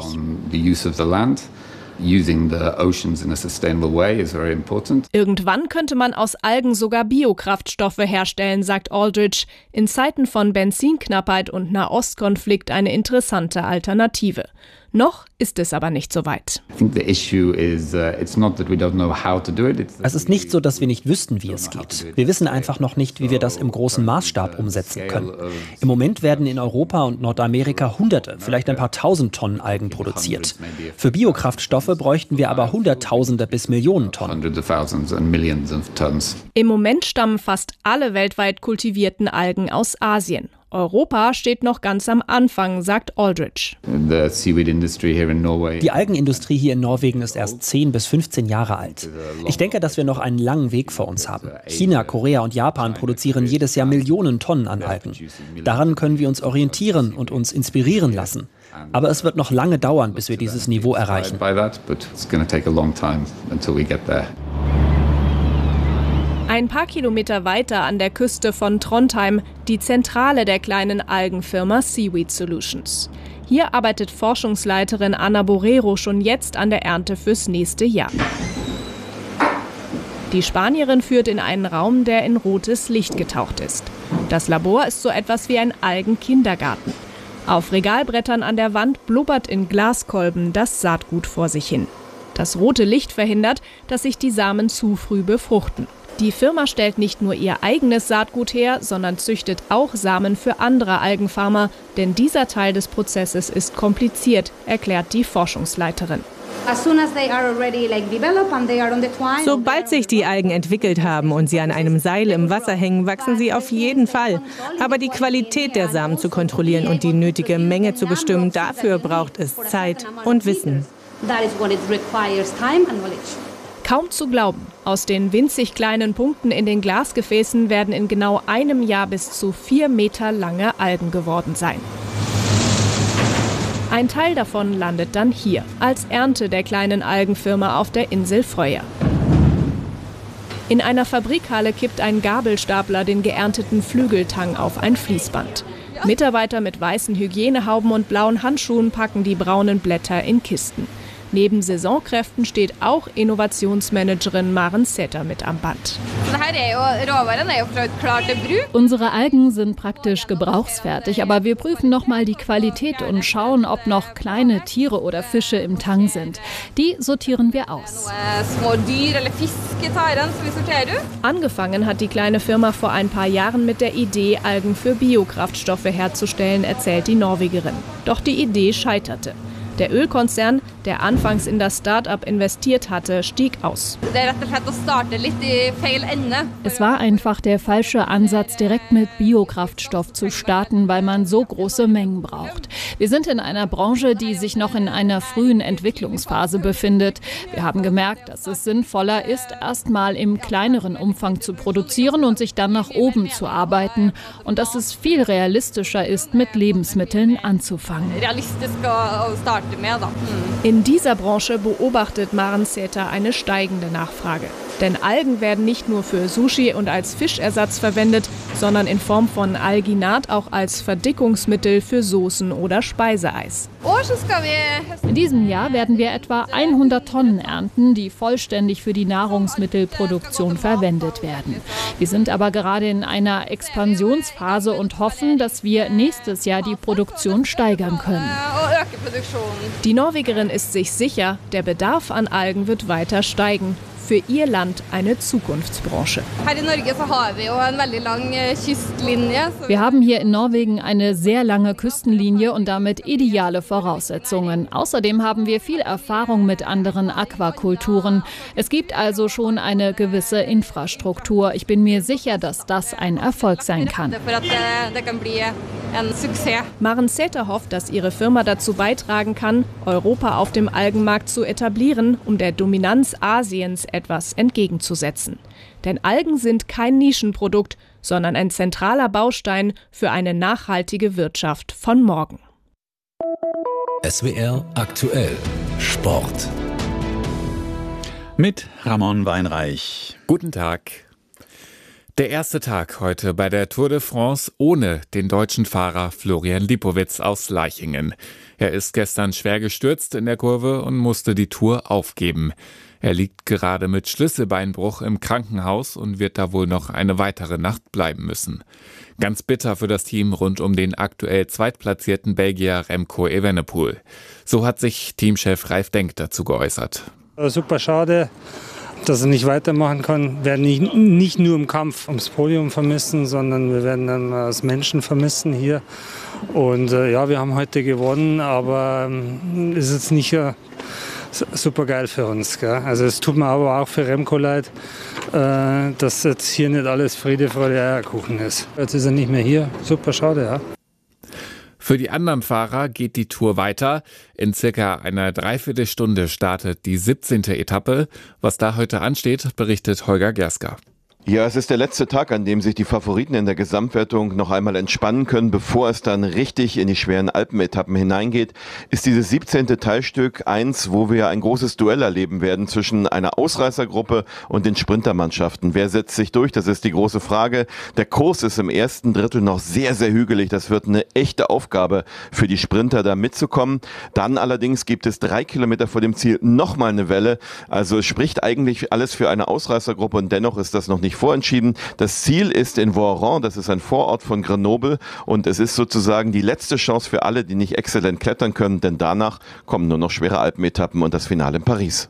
Using the oceans in a sustainable way is very important. Irgendwann könnte man aus Algen sogar Biokraftstoffe herstellen, sagt Aldridge. In Zeiten von Benzinknappheit und Nahostkonflikt eine interessante Alternative. Noch ist es aber nicht so weit. Es ist nicht so, dass wir nicht wüssten, wie es geht. Wir wissen einfach noch nicht, wie wir das im großen Maßstab umsetzen können. Im Moment werden in Europa und Nordamerika Hunderte, vielleicht ein paar Tausend Tonnen Algen produziert. Für Biokraftstoffe bräuchten wir aber Hunderttausende bis Millionen Tonnen. Im Moment stammen fast alle weltweit kultivierten Algen aus Asien. Europa steht noch ganz am Anfang, sagt Aldridge. Die Algenindustrie hier in Norwegen ist erst 10 bis 15 Jahre alt. Ich denke, dass wir noch einen langen Weg vor uns haben. China, Korea und Japan produzieren jedes Jahr Millionen Tonnen an Algen. Daran können wir uns orientieren und uns inspirieren lassen. Aber es wird noch lange dauern, bis wir dieses Niveau erreichen. Ein paar Kilometer weiter an der Küste von Trondheim die Zentrale der kleinen Algenfirma Seaweed Solutions. Hier arbeitet Forschungsleiterin Anna Borrero schon jetzt an der Ernte fürs nächste Jahr. Die Spanierin führt in einen Raum, der in rotes Licht getaucht ist. Das Labor ist so etwas wie ein Algenkindergarten. Auf Regalbrettern an der Wand blubbert in Glaskolben das Saatgut vor sich hin. Das rote Licht verhindert, dass sich die Samen zu früh befruchten. Die Firma stellt nicht nur ihr eigenes Saatgut her, sondern züchtet auch Samen für andere Algenfarmer, denn dieser Teil des Prozesses ist kompliziert, erklärt die Forschungsleiterin. Sobald sich die Algen entwickelt haben und sie an einem Seil im Wasser hängen, wachsen sie auf jeden Fall. Aber die Qualität der Samen zu kontrollieren und die nötige Menge zu bestimmen, dafür braucht es Zeit und Wissen. Kaum zu glauben. Aus den winzig kleinen Punkten in den Glasgefäßen werden in genau einem Jahr bis zu 4 Meter lange Algen geworden sein. Ein Teil davon landet dann hier, als Ernte der kleinen Algenfirma auf der Insel Frøya. In einer Fabrikhalle kippt ein Gabelstapler den geernteten Flügeltang auf ein Fließband. Mitarbeiter mit weißen Hygienehauben und blauen Handschuhen packen die braunen Blätter in Kisten. Neben Saisonkräften steht auch Innovationsmanagerin Maren Sæther mit am Band. Unsere Algen sind praktisch gebrauchsfertig, aber wir prüfen nochmal die Qualität und schauen, ob noch kleine Tiere oder Fische im Tang sind. Die sortieren wir aus. Angefangen hat die kleine Firma vor ein paar Jahren mit der Idee, Algen für Biokraftstoffe herzustellen, erzählt die Norwegerin. Doch die Idee scheiterte. Der Ölkonzern, der anfangs in das Start-up investiert hatte, stieg aus. Es war einfach der falsche Ansatz, direkt mit Biokraftstoff zu starten, weil man so große Mengen braucht. Wir sind in einer Branche, die sich noch in einer frühen Entwicklungsphase befindet. Wir haben gemerkt, dass es sinnvoller ist, erstmal im kleineren Umfang zu produzieren und sich dann nach oben zu arbeiten. Und dass es viel realistischer ist, mit Lebensmitteln anzufangen. In dieser Branche beobachtet Maren Zeter eine steigende Nachfrage. Denn Algen werden nicht nur für Sushi und als Fischersatz verwendet, sondern in Form von Alginat auch als Verdickungsmittel für Soßen oder Speiseeis. In diesem Jahr werden wir etwa 100 Tonnen ernten, die vollständig für die Nahrungsmittelproduktion verwendet werden. Wir sind aber gerade in einer Expansionsphase und hoffen, dass wir nächstes Jahr die Produktion steigern können. Die Norwegerin ist sich sicher, der Bedarf an Algen wird weiter steigen. Für ihr Land eine Zukunftsbranche. Wir haben hier in Norwegen eine sehr lange Küstenlinie und damit ideale Voraussetzungen. Außerdem haben wir viel Erfahrung mit anderen Aquakulturen. Es gibt also schon eine gewisse Infrastruktur. Ich bin mir sicher, dass das ein Erfolg sein kann. Maren Zeter hofft, dass ihre Firma dazu beitragen kann, Europa auf dem Algenmarkt zu etablieren, um der Dominanz Asiens etwas entgegenzusetzen. Denn Algen sind kein Nischenprodukt, sondern ein zentraler Baustein für eine nachhaltige Wirtschaft von morgen. SWR aktuell Sport. Mit Ramon Weinreich. Guten Tag. Der erste Tag heute bei der Tour de France ohne den deutschen Fahrer Florian Lipowitz aus Leichingen. Er ist gestern schwer gestürzt in der Kurve und musste die Tour aufgeben. Er liegt gerade mit Schlüsselbeinbruch im Krankenhaus und wird da wohl noch eine weitere Nacht bleiben müssen. Ganz bitter für das Team rund um den aktuell zweitplatzierten Belgier Remco Evenepoel. So hat sich Teamchef Ralf Denk dazu geäußert. Super schade, dass er nicht weitermachen kann. Wir werden nicht nur im Kampf ums Podium vermissen, sondern wir werden dann als Menschen vermissen hier. Und ja, wir haben heute gewonnen, aber ist jetzt nicht super geil für uns. Gell? Also es tut mir aber auch für Remco leid, dass jetzt hier nicht alles Friede, Freude, Eierkuchen ist. Jetzt ist er nicht mehr hier. Super schade, ja. Für die anderen Fahrer geht die Tour weiter. In circa einer Dreiviertelstunde startet die 17. Etappe. Was da heute ansteht, berichtet Holger Gerska. Ja, es ist der letzte Tag, an dem sich die Favoriten in der Gesamtwertung noch einmal entspannen können, bevor es dann richtig in die schweren Alpenetappen hineingeht. Ist dieses 17. Teilstück eins, wo wir ein großes Duell erleben werden zwischen einer Ausreißergruppe und den Sprintermannschaften. Wer setzt sich durch? Das ist die große Frage. Der Kurs ist im ersten Drittel noch sehr, sehr hügelig. Das wird eine echte Aufgabe für die Sprinter, da mitzukommen. Dann allerdings gibt es 3 Kilometer vor dem Ziel nochmal eine Welle. Also es spricht eigentlich alles für eine Ausreißergruppe und dennoch ist das noch nicht vorentschieden. Das Ziel ist in Voiron, das ist ein Vorort von Grenoble und es ist sozusagen die letzte Chance für alle, die nicht exzellent klettern können, denn danach kommen nur noch schwere Alpenetappen und das Finale in Paris.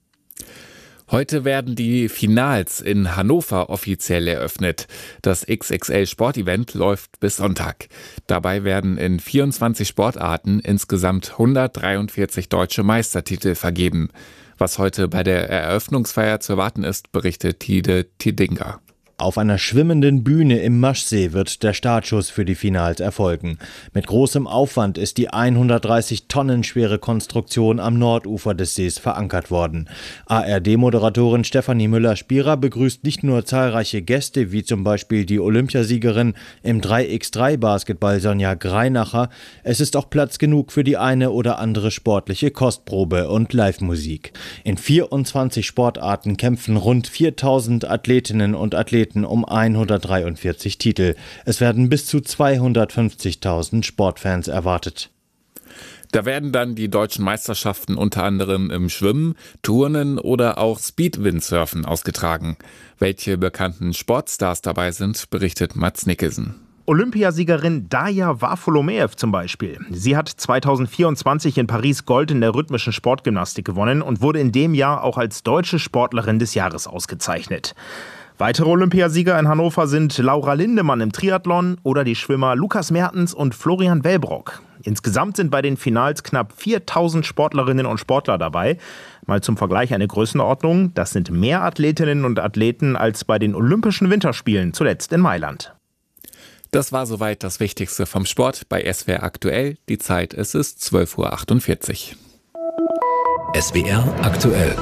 Heute werden die Finals in Hannover offiziell eröffnet. Das XXL-Sportevent läuft bis Sonntag. Dabei werden in 24 Sportarten insgesamt 143 deutsche Meistertitel vergeben. Was heute bei der Eröffnungsfeier zu erwarten ist, berichtet Tide Tidinga. Auf einer schwimmenden Bühne im Maschsee wird der Startschuss für die Finals erfolgen. Mit großem Aufwand ist die 130 Tonnen schwere Konstruktion am Nordufer des Sees verankert worden. ARD-Moderatorin Stefanie Müller-Spierer begrüßt nicht nur zahlreiche Gäste, wie zum Beispiel die Olympiasiegerin im 3x3-Basketball Sonja Greinacher. Es ist auch Platz genug für die eine oder andere sportliche Kostprobe und Live-Musik. In 24 Sportarten kämpfen rund 4000 Athletinnen und Athleten um 143 Titel. Es werden bis zu 250.000 Sportfans erwartet. Da werden dann die deutschen Meisterschaften unter anderem im Schwimmen, Turnen oder auch Speedwindsurfen ausgetragen. Welche bekannten Sportstars dabei sind, berichtet Mats Nicholson. Olympiasiegerin Daja Varfolomeev zum Beispiel. Sie hat 2024 in Paris Gold in der rhythmischen Sportgymnastik gewonnen und wurde in dem Jahr auch als deutsche Sportlerin des Jahres ausgezeichnet. Weitere Olympiasieger in Hannover sind Laura Lindemann im Triathlon oder die Schwimmer Lukas Mertens und Florian Wellbrock. Insgesamt sind bei den Finals knapp 4000 Sportlerinnen und Sportler dabei. Mal zum Vergleich eine Größenordnung. Das sind mehr Athletinnen und Athleten als bei den Olympischen Winterspielen, zuletzt in Mailand. Das war soweit das Wichtigste vom Sport bei SWR aktuell. Die Zeit, es ist 12:48 Uhr. SWR aktuell.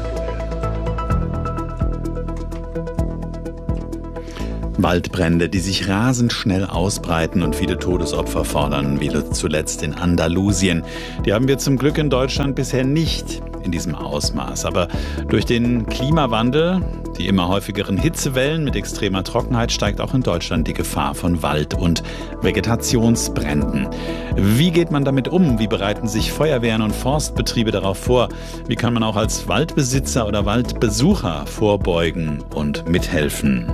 Waldbrände, die sich rasend schnell ausbreiten und viele Todesopfer fordern, wie zuletzt in Andalusien. Die haben wir zum Glück in Deutschland bisher nicht in diesem Ausmaß. Aber durch den Klimawandel, die immer häufigeren Hitzewellen mit extremer Trockenheit, steigt auch in Deutschland die Gefahr von Wald- und Vegetationsbränden. Wie geht man damit um? Wie bereiten sich Feuerwehren und Forstbetriebe darauf vor? Wie kann man auch als Waldbesitzer oder Waldbesucher vorbeugen und mithelfen?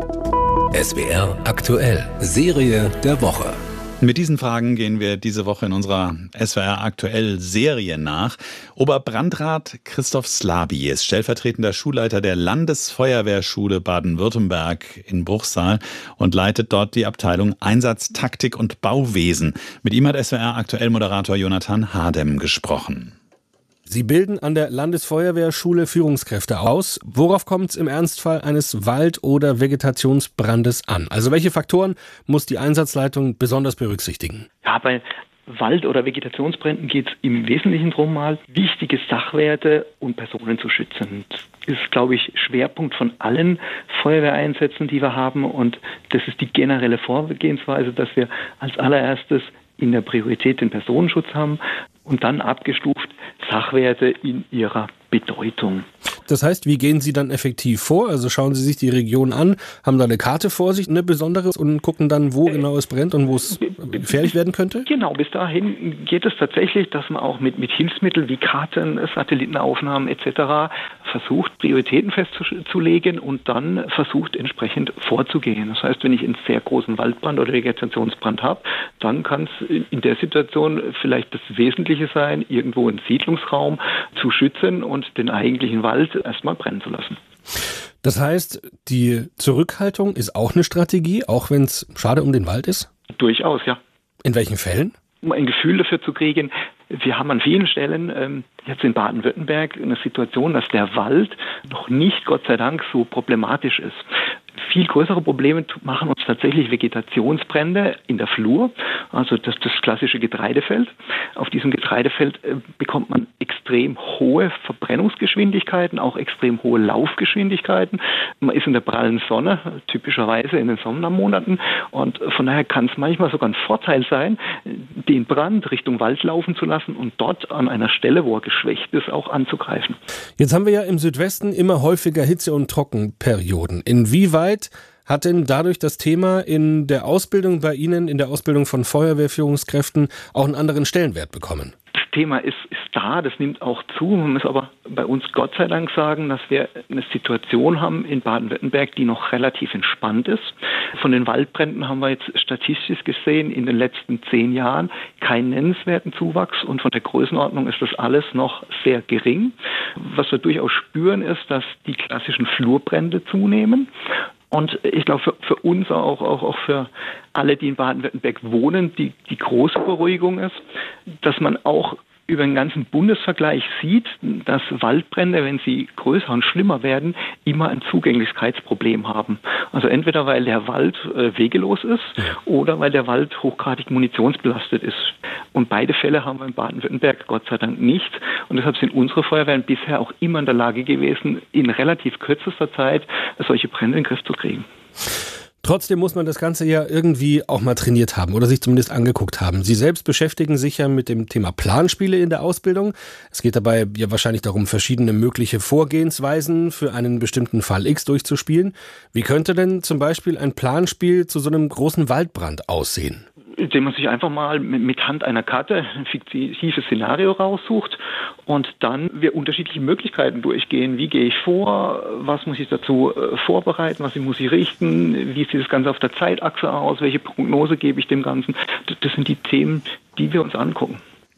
SWR aktuell. Serie der Woche. Mit diesen Fragen gehen wir diese Woche in unserer SWR aktuell Serie nach. Oberbrandrat Christoph Slaby ist stellvertretender Schulleiter der Landesfeuerwehrschule Baden-Württemberg in Bruchsal und leitet dort die Abteilung Einsatz, Taktik und Bauwesen. Mit ihm hat SWR aktuell Moderator Jonathan Hardem gesprochen. Sie bilden an der Landesfeuerwehrschule Führungskräfte aus. Worauf kommt es im Ernstfall eines Wald- oder Vegetationsbrandes an? Also welche Faktoren muss die Einsatzleitung besonders berücksichtigen? Ja, bei Wald- oder Vegetationsbränden geht es im Wesentlichen darum, mal wichtige Sachwerte und Personen zu schützen. Das ist, glaube ich, Schwerpunkt von allen Feuerwehreinsätzen, die wir haben. Und das ist die generelle Vorgehensweise, dass wir als allererstes in der Priorität den Personenschutz haben und dann abgestuft Sachwerte in ihrer Bedeutung. Das heißt, wie gehen Sie dann effektiv vor? Also schauen Sie sich die Region an, haben da eine Karte vor sich, eine besondere, und gucken dann, wo genau es brennt und wo es gefährlich werden könnte? Genau, bis dahin geht es tatsächlich, dass man auch mit Hilfsmitteln wie Karten, Satellitenaufnahmen etc. versucht, Prioritäten festzulegen und dann versucht, entsprechend vorzugehen. Das heißt, wenn ich einen sehr großen Waldbrand oder Vegetationsbrand habe, dann kann es in der Situation vielleicht das Wesentliche sein, irgendwo einen Siedlungsraum zu schützen und den eigentlichen Wald erstmal brennen zu lassen. Das heißt, die Zurückhaltung ist auch eine Strategie, auch wenn es schade um den Wald ist? Durchaus, ja. In welchen Fällen? Um ein Gefühl dafür zu kriegen, wir haben an vielen Stellen jetzt in Baden-Württemberg eine Situation, dass der Wald noch nicht, Gott sei Dank, so problematisch ist. Viel größere Probleme machen uns tatsächlich Vegetationsbrände in der Flur, also das klassische Getreidefeld. Auf diesem Getreidefeld bekommt man extrem hohe Verbrennungsgeschwindigkeiten, auch extrem hohe Laufgeschwindigkeiten. Man ist in der prallen Sonne, typischerweise in den Sommermonaten, und von daher kann es manchmal sogar ein Vorteil sein, den Brand Richtung Wald laufen zu lassen und dort an einer Stelle, wo er geschwächt ist, auch anzugreifen. Jetzt haben wir ja im Südwesten immer häufiger Hitze- und Trockenperioden. Inwieweit hat denn dadurch das Thema in der Ausbildung bei Ihnen, in der Ausbildung von Feuerwehrführungskräften, auch einen anderen Stellenwert bekommen? Das Thema ist da, das nimmt auch zu. Man muss aber bei uns Gott sei Dank sagen, dass wir eine Situation haben in Baden-Württemberg, die noch relativ entspannt ist. Von den Waldbränden haben wir jetzt statistisch gesehen in den letzten 10 Jahren keinen nennenswerten Zuwachs, und von der Größenordnung ist das alles noch sehr gering. Was wir durchaus spüren, ist, dass die klassischen Flurbrände zunehmen. Und ich glaube, für uns auch für alle, die in Baden-Württemberg wohnen, die große Beruhigung ist, dass man auch über den ganzen Bundesvergleich sieht, dass Waldbrände, wenn sie größer und schlimmer werden, immer ein Zugänglichkeitsproblem haben. Also entweder weil der Wald wegelos ist oder weil der Wald hochgradig munitionsbelastet ist. Und beide Fälle haben wir in Baden-Württemberg Gott sei Dank nicht. Und deshalb sind unsere Feuerwehren bisher auch immer in der Lage gewesen, in relativ kürzester Zeit solche Brände in den Griff zu kriegen. Trotzdem muss man das Ganze ja irgendwie auch mal trainiert haben oder sich zumindest angeguckt haben. Sie selbst beschäftigen sich ja mit dem Thema Planspiele in der Ausbildung. Es geht dabei ja wahrscheinlich darum, verschiedene mögliche Vorgehensweisen für einen bestimmten Fall X durchzuspielen. Wie könnte denn zum Beispiel ein Planspiel zu so einem großen Waldbrand aussehen? Indem man sich einfach mal mit Hand einer Karte ein fiktives Szenario raussucht und dann wir unterschiedliche Möglichkeiten durchgehen. Wie gehe ich vor? Was muss ich dazu vorbereiten? Was muss ich richten? Wie sieht das Ganze auf der Zeitachse aus? Welche Prognose gebe ich dem Ganzen? Das sind die Themen, die wir uns angucken.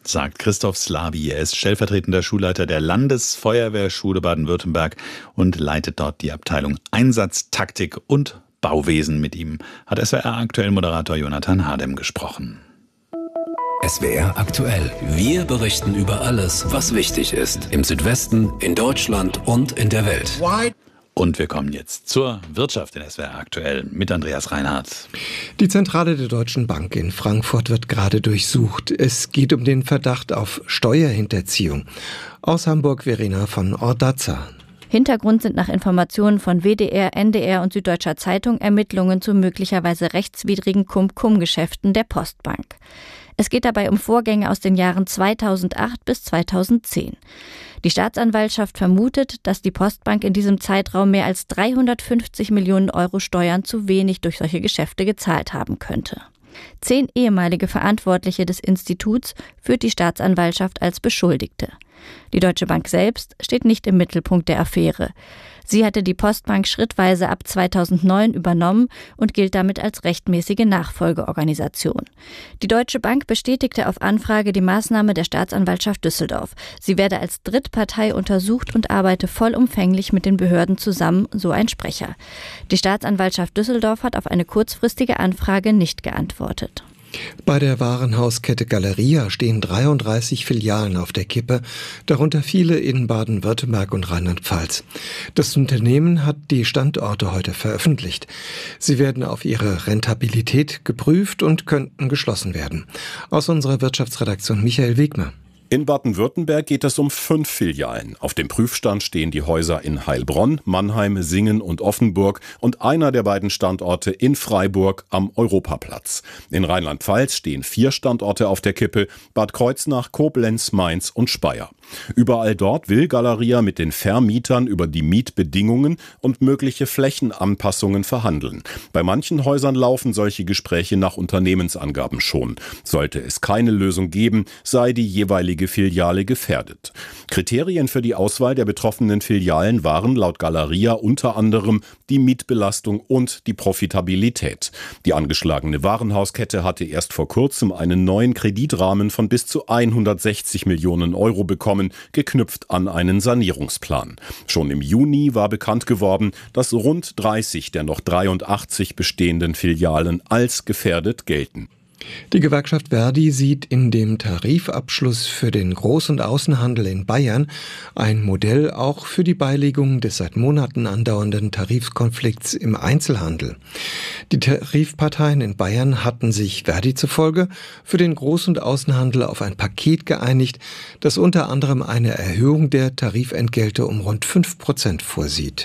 sagt Christoph Slaby. Er ist stellvertretender Schulleiter der Landesfeuerwehrschule Baden-Württemberg und leitet dort die Abteilung Einsatz, Taktik und Bauwesen. Mit ihm hat SWR aktuell Moderator Jonathan Hadem gesprochen. SWR aktuell. Wir berichten über alles, was wichtig ist. Im Südwesten, in Deutschland und in der Welt. Und wir kommen jetzt zur Wirtschaft in SWR aktuell mit Andreas Reinhardt. Die Zentrale der Deutschen Bank in Frankfurt wird gerade durchsucht. Es geht um den Verdacht auf Steuerhinterziehung. Aus Hamburg Verena von Ordazza. Hintergrund sind nach Informationen von WDR, NDR und Süddeutscher Zeitung Ermittlungen zu möglicherweise rechtswidrigen Cum-Cum-Geschäften der Postbank. Es geht dabei um Vorgänge aus den Jahren 2008 bis 2010. Die Staatsanwaltschaft vermutet, dass die Postbank in diesem Zeitraum mehr als 350 Millionen Euro Steuern zu wenig durch solche Geschäfte gezahlt haben könnte. 10 ehemalige Verantwortliche des Instituts führt die Staatsanwaltschaft als Beschuldigte. Die Deutsche Bank selbst steht nicht im Mittelpunkt der Affäre. Sie hatte die Postbank schrittweise ab 2009 übernommen und gilt damit als rechtmäßige Nachfolgeorganisation. Die Deutsche Bank bestätigte auf Anfrage die Maßnahme der Staatsanwaltschaft Düsseldorf. Sie werde als Drittpartei untersucht und arbeite vollumfänglich mit den Behörden zusammen, so ein Sprecher. Die Staatsanwaltschaft Düsseldorf hat auf eine kurzfristige Anfrage nicht geantwortet. Bei der Warenhauskette Galeria stehen 33 Filialen auf der Kippe, darunter viele in Baden-Württemberg und Rheinland-Pfalz. Das Unternehmen hat die Standorte heute veröffentlicht. Sie werden auf ihre Rentabilität geprüft und könnten geschlossen werden. Aus unserer Wirtschaftsredaktion Michael Wegmer. In Baden-Württemberg geht es um 5 Filialen. Auf dem Prüfstand stehen die Häuser in Heilbronn, Mannheim, Singen und Offenburg und einer der beiden Standorte in Freiburg am Europaplatz. In Rheinland-Pfalz stehen 4 Standorte auf der Kippe: Bad Kreuznach, Koblenz, Mainz und Speyer. Überall dort will Galeria mit den Vermietern über die Mietbedingungen und mögliche Flächenanpassungen verhandeln. Bei manchen Häusern laufen solche Gespräche nach Unternehmensangaben schon. Sollte es keine Lösung geben, sei die jeweilige Filiale gefährdet. Kriterien für die Auswahl der betroffenen Filialen waren laut Galeria unter anderem die Mietbelastung und die Profitabilität. Die angeschlagene Warenhauskette hatte erst vor kurzem einen neuen Kreditrahmen von bis zu 160 Millionen Euro bekommen, geknüpft an einen Sanierungsplan. Schon im Juni war bekannt geworden, dass rund 30 der noch 83 bestehenden Filialen als gefährdet gelten. Die Gewerkschaft Verdi sieht in dem Tarifabschluss für den Groß- und Außenhandel in Bayern ein Modell auch für die Beilegung des seit Monaten andauernden Tarifkonflikts im Einzelhandel. Die Tarifparteien in Bayern hatten sich Verdi zufolge für den Groß- und Außenhandel auf ein Paket geeinigt, das unter anderem eine Erhöhung der Tarifentgelte um rund 5% vorsieht.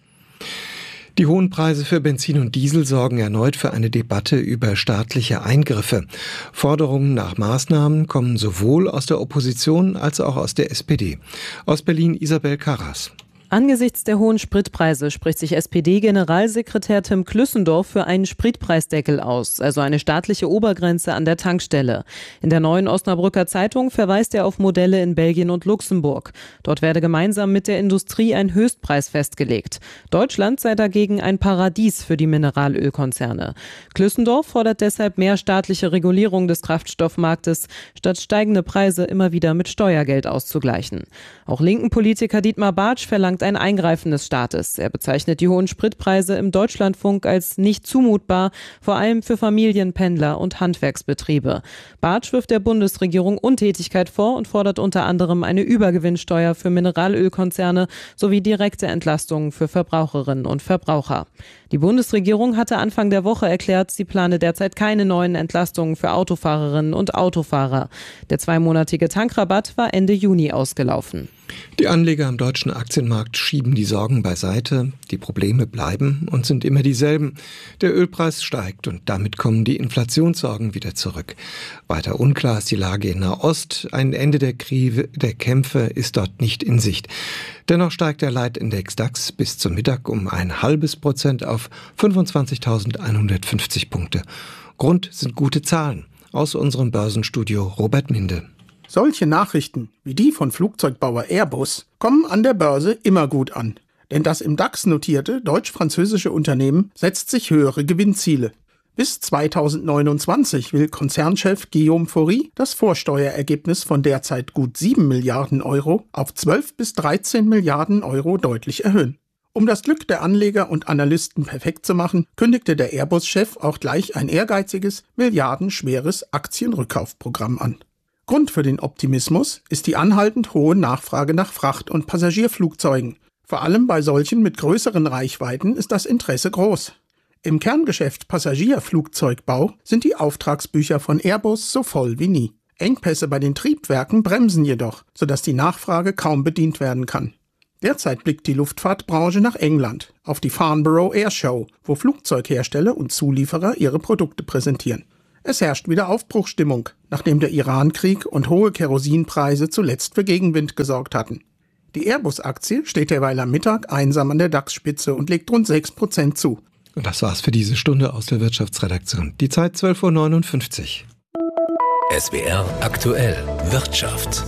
Die hohen Preise für Benzin und Diesel sorgen erneut für eine Debatte über staatliche Eingriffe. Forderungen nach Maßnahmen kommen sowohl aus der Opposition als auch aus der SPD. Aus Berlin Isabel Karras. Angesichts der hohen Spritpreise spricht sich SPD-Generalsekretär Tim Klüssendorf für einen Spritpreisdeckel aus, also eine staatliche Obergrenze an der Tankstelle. In der Neuen Osnabrücker Zeitung verweist er auf Modelle in Belgien und Luxemburg. Dort werde gemeinsam mit der Industrie ein Höchstpreis festgelegt. Deutschland sei dagegen ein Paradies für die Mineralölkonzerne. Klüssendorf fordert deshalb mehr staatliche Regulierung des Kraftstoffmarktes, statt steigende Preise immer wieder mit Steuergeld auszugleichen. Auch linken Politiker Dietmar Bartsch verlangt ein Eingreifen des Staates. Er bezeichnet die hohen Spritpreise im Deutschlandfunk als nicht zumutbar, vor allem für Familien, Pendler und Handwerksbetriebe. Bartsch wirft der Bundesregierung Untätigkeit vor und fordert unter anderem eine Übergewinnsteuer für Mineralölkonzerne sowie direkte Entlastungen für Verbraucherinnen und Verbraucher. Die Bundesregierung hatte Anfang der Woche erklärt, sie plane derzeit keine neuen Entlastungen für Autofahrerinnen und Autofahrer. Der 2-monatige Tankrabatt war Ende Juni ausgelaufen. Die Anleger am deutschen Aktienmarkt schieben die Sorgen beiseite. Die Probleme bleiben und sind immer dieselben. Der Ölpreis steigt und damit kommen die Inflationssorgen wieder zurück. Weiter unklar ist die Lage in Nahost. Ein Ende der Kämpfe ist dort nicht in Sicht. Dennoch steigt der Leitindex DAX bis zum Mittag um 0,5% auf 25.150 Punkte. Grund sind gute Zahlen. Aus unserem Börsenstudio Robert Minde. Solche Nachrichten wie die von Flugzeugbauer Airbus kommen an der Börse immer gut an. Denn das im DAX notierte deutsch-französische Unternehmen setzt sich höhere Gewinnziele. Bis 2029 will Konzernchef Guillaume Faury das Vorsteuerergebnis von derzeit gut 7 Milliarden Euro auf 12 bis 13 Milliarden Euro deutlich erhöhen. Um das Glück der Anleger und Analysten perfekt zu machen, kündigte der Airbus-Chef auch gleich ein ehrgeiziges, milliardenschweres Aktienrückkaufprogramm an. Grund für den Optimismus ist die anhaltend hohe Nachfrage nach Fracht- und Passagierflugzeugen. Vor allem bei solchen mit größeren Reichweiten ist das Interesse groß. Im Kerngeschäft Passagierflugzeugbau sind die Auftragsbücher von Airbus so voll wie nie. Engpässe bei den Triebwerken bremsen jedoch, sodass die Nachfrage kaum bedient werden kann. Derzeit blickt die Luftfahrtbranche nach England, auf die Farnborough Air Show, wo Flugzeughersteller und Zulieferer ihre Produkte präsentieren. Es herrscht wieder Aufbruchsstimmung, nachdem der Iran-Krieg und hohe Kerosinpreise zuletzt für Gegenwind gesorgt hatten. Die Airbus-Aktie steht derweil am Mittag einsam an der DAX-Spitze und legt rund 6% zu. Und das war's für diese Stunde aus der Wirtschaftsredaktion. Die Zeit 12.59 Uhr. SWR aktuell Wirtschaft.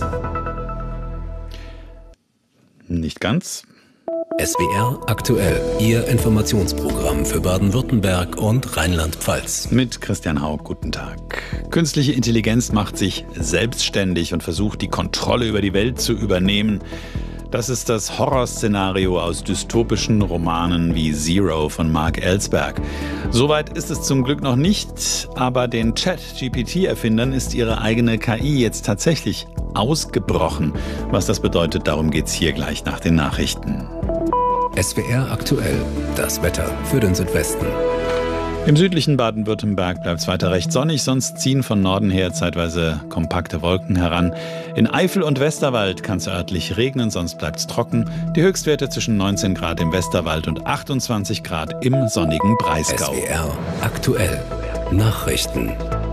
Nicht ganz. SWR aktuell, Ihr Informationsprogramm für Baden-Württemberg und Rheinland-Pfalz. Mit Christian Hauck, guten Tag. Künstliche Intelligenz macht sich selbstständig und versucht, die Kontrolle über die Welt zu übernehmen. Das ist das Horrorszenario aus dystopischen Romanen wie Zero von Mark Ellsberg. Soweit ist es zum Glück noch nicht, aber den Chat-GPT-Erfindern ist ihre eigene KI jetzt tatsächlich ausgebrochen. Was das bedeutet, darum geht's hier gleich nach den Nachrichten. SWR aktuell, das Wetter für den Südwesten. Im südlichen Baden-Württemberg bleibt es weiter recht sonnig, sonst ziehen von Norden her zeitweise kompakte Wolken heran. In Eifel und Westerwald kann es örtlich regnen, sonst bleibt es trocken. Die Höchstwerte zwischen 19 Grad im Westerwald und 28 Grad im sonnigen Breisgau. SWR aktuell, Nachrichten.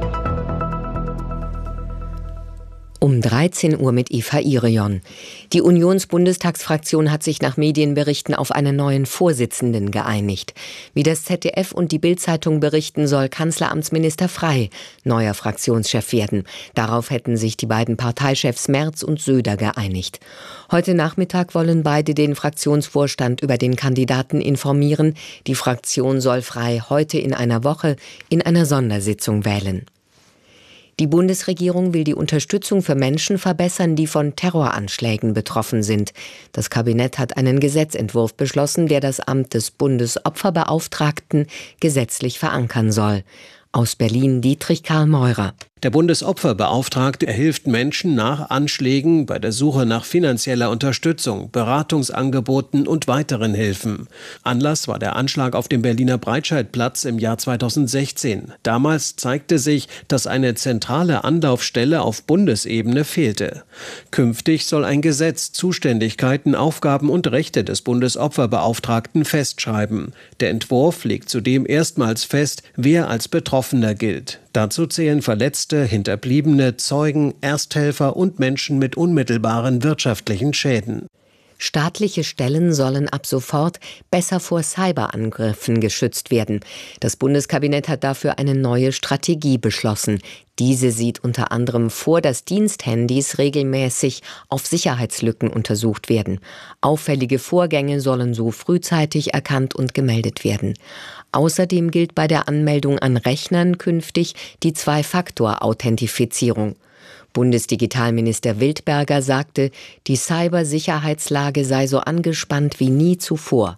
Um 13 Uhr mit Eva Irion. Die Unionsbundestagsfraktion hat sich nach Medienberichten auf einen neuen Vorsitzenden geeinigt. Wie das ZDF und die Bild-Zeitung berichten, soll Kanzleramtsminister Frey neuer Fraktionschef werden. Darauf hätten sich die beiden Parteichefs Merz und Söder geeinigt. Heute Nachmittag wollen beide den Fraktionsvorstand über den Kandidaten informieren. Die Fraktion soll Frey heute in einer Woche in einer Sondersitzung wählen. Die Bundesregierung will die Unterstützung für Menschen verbessern, die von Terroranschlägen betroffen sind. Das Kabinett hat einen Gesetzentwurf beschlossen, der das Amt des Bundesopferbeauftragten gesetzlich verankern soll. Aus Berlin Dietrich Karl Meurer. Der Bundesopferbeauftragte hilft Menschen nach Anschlägen bei der Suche nach finanzieller Unterstützung, Beratungsangeboten und weiteren Hilfen. Anlass war der Anschlag auf dem Berliner Breitscheidplatz im Jahr 2016. Damals zeigte sich, dass eine zentrale Anlaufstelle auf Bundesebene fehlte. Künftig soll ein Gesetz Zuständigkeiten, Aufgaben und Rechte des Bundesopferbeauftragten festschreiben. Der Entwurf legt zudem erstmals fest, wer als Betroffener gilt. Dazu zählen Verletzte, Hinterbliebene, Zeugen, Ersthelfer und Menschen mit unmittelbaren wirtschaftlichen Schäden. Staatliche Stellen sollen ab sofort besser vor Cyberangriffen geschützt werden. Das Bundeskabinett hat dafür eine neue Strategie beschlossen. Diese sieht unter anderem vor, dass Diensthandys regelmäßig auf Sicherheitslücken untersucht werden. Auffällige Vorgänge sollen so frühzeitig erkannt und gemeldet werden. Außerdem gilt bei der Anmeldung an Rechnern künftig die Zwei-Faktor-Authentifizierung. Bundesdigitalminister Wildberger sagte, die Cybersicherheitslage sei so angespannt wie nie zuvor.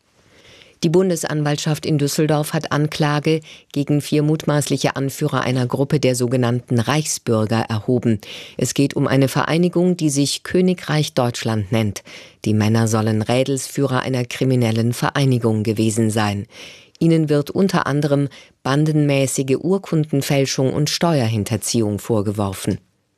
Die Bundesanwaltschaft in Düsseldorf hat Anklage gegen 4 mutmaßliche Anführer einer Gruppe der sogenannten Reichsbürger erhoben. Es geht um eine Vereinigung, die sich Königreich Deutschland nennt. Die Männer sollen Rädelsführer einer kriminellen Vereinigung gewesen sein. Ihnen wird unter anderem bandenmäßige Urkundenfälschung und Steuerhinterziehung vorgeworfen.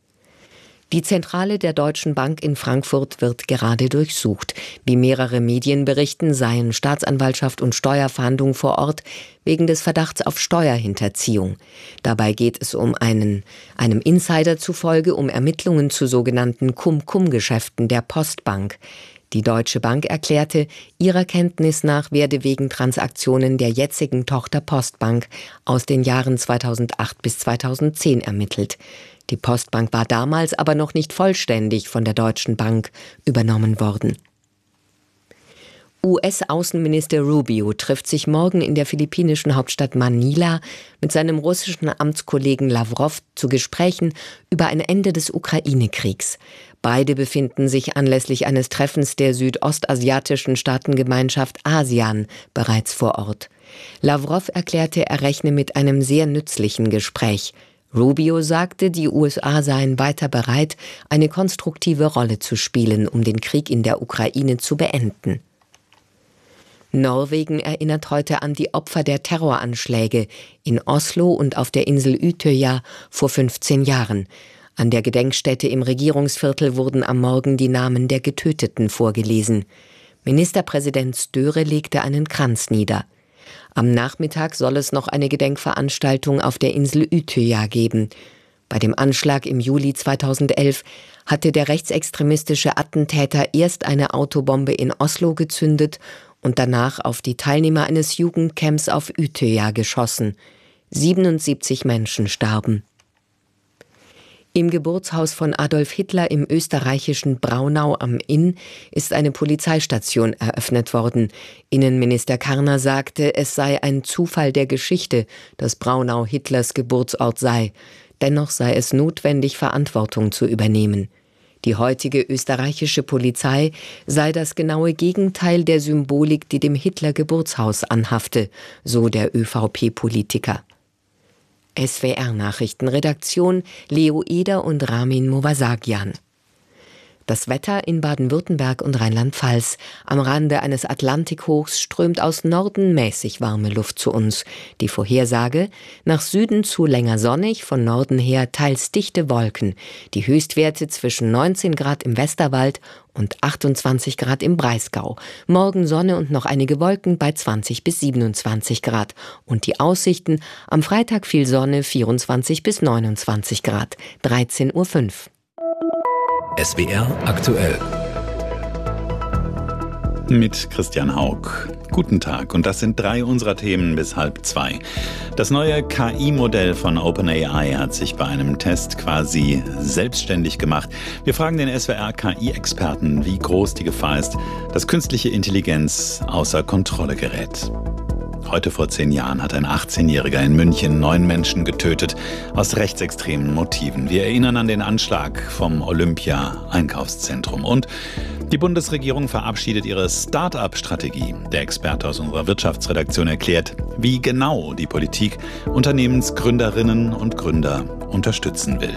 Die Zentrale der Deutschen Bank in Frankfurt wird gerade durchsucht. Wie mehrere Medien berichten, seien Staatsanwaltschaft und Steuerfahndung vor Ort wegen des Verdachts auf Steuerhinterziehung. Dabei geht es einem Insider zufolge um Ermittlungen zu sogenannten Cum-Cum-Geschäften der Postbank. Die Deutsche Bank erklärte, ihrer Kenntnis nach werde wegen Transaktionen der jetzigen Tochter Postbank aus den Jahren 2008 bis 2010 ermittelt. Die Postbank war damals aber noch nicht vollständig von der Deutschen Bank übernommen worden. US-Außenminister Rubio trifft sich morgen in der philippinischen Hauptstadt Manila mit seinem russischen Amtskollegen Lavrov zu Gesprächen über ein Ende des Ukraine-Kriegs. Beide befinden sich anlässlich eines Treffens der südostasiatischen Staatengemeinschaft ASEAN bereits vor Ort. Lavrov erklärte, er rechne mit einem sehr nützlichen Gespräch. Rubio sagte, die USA seien weiter bereit, eine konstruktive Rolle zu spielen, um den Krieg in der Ukraine zu beenden. Norwegen erinnert heute an die Opfer der Terroranschläge in Oslo und auf der Insel Utøya vor 15 Jahren. An der Gedenkstätte im Regierungsviertel wurden am Morgen die Namen der Getöteten vorgelesen. Ministerpräsident Støre legte einen Kranz nieder. Am Nachmittag soll es noch eine Gedenkveranstaltung auf der Insel Utøya geben. Bei dem Anschlag im Juli 2011 hatte der rechtsextremistische Attentäter erst eine Autobombe in Oslo gezündet und danach auf die Teilnehmer eines Jugendcamps auf Utøya geschossen. 77 Menschen starben. Im Geburtshaus von Adolf Hitler im österreichischen Braunau am Inn ist eine Polizeistation eröffnet worden. Innenminister Karner sagte, es sei ein Zufall der Geschichte, dass Braunau Hitlers Geburtsort sei. Dennoch sei es notwendig, Verantwortung zu übernehmen. Die heutige österreichische Polizei sei das genaue Gegenteil der Symbolik, die dem Hitler-Geburtshaus anhafte, so der ÖVP-Politiker. SWR-Nachrichtenredaktion Leo Eder und Ramin Movasagian. Das Wetter in Baden-Württemberg und Rheinland-Pfalz. Am Rande eines Atlantikhochs strömt aus Norden mäßig warme Luft zu uns. Die Vorhersage: nach Süden zu länger sonnig, von Norden her teils dichte Wolken. Die Höchstwerte zwischen 19 Grad im Westerwald und 28 Grad im Breisgau. Morgen Sonne und noch einige Wolken bei 20 bis 27 Grad. Und die Aussichten: am Freitag viel Sonne, 24 bis 29 Grad. 13:05 Uhr. SWR aktuell. Mit Christian Haug. Guten Tag, und das sind 3 unserer Themen bis 1:30. Das neue KI-Modell von OpenAI hat sich bei einem Test quasi selbstständig gemacht. Wir fragen den SWR-KI-Experten, wie groß die Gefahr ist, dass künstliche Intelligenz außer Kontrolle gerät. Heute vor 10 Jahren hat ein 18-Jähriger in München 9 Menschen getötet, aus rechtsextremen Motiven. Wir erinnern an den Anschlag vom Olympia-Einkaufszentrum. Und die Bundesregierung verabschiedet ihre Start-up-Strategie. Der Experte aus unserer Wirtschaftsredaktion erklärt, wie genau die Politik Unternehmensgründerinnen und Gründer unterstützen will.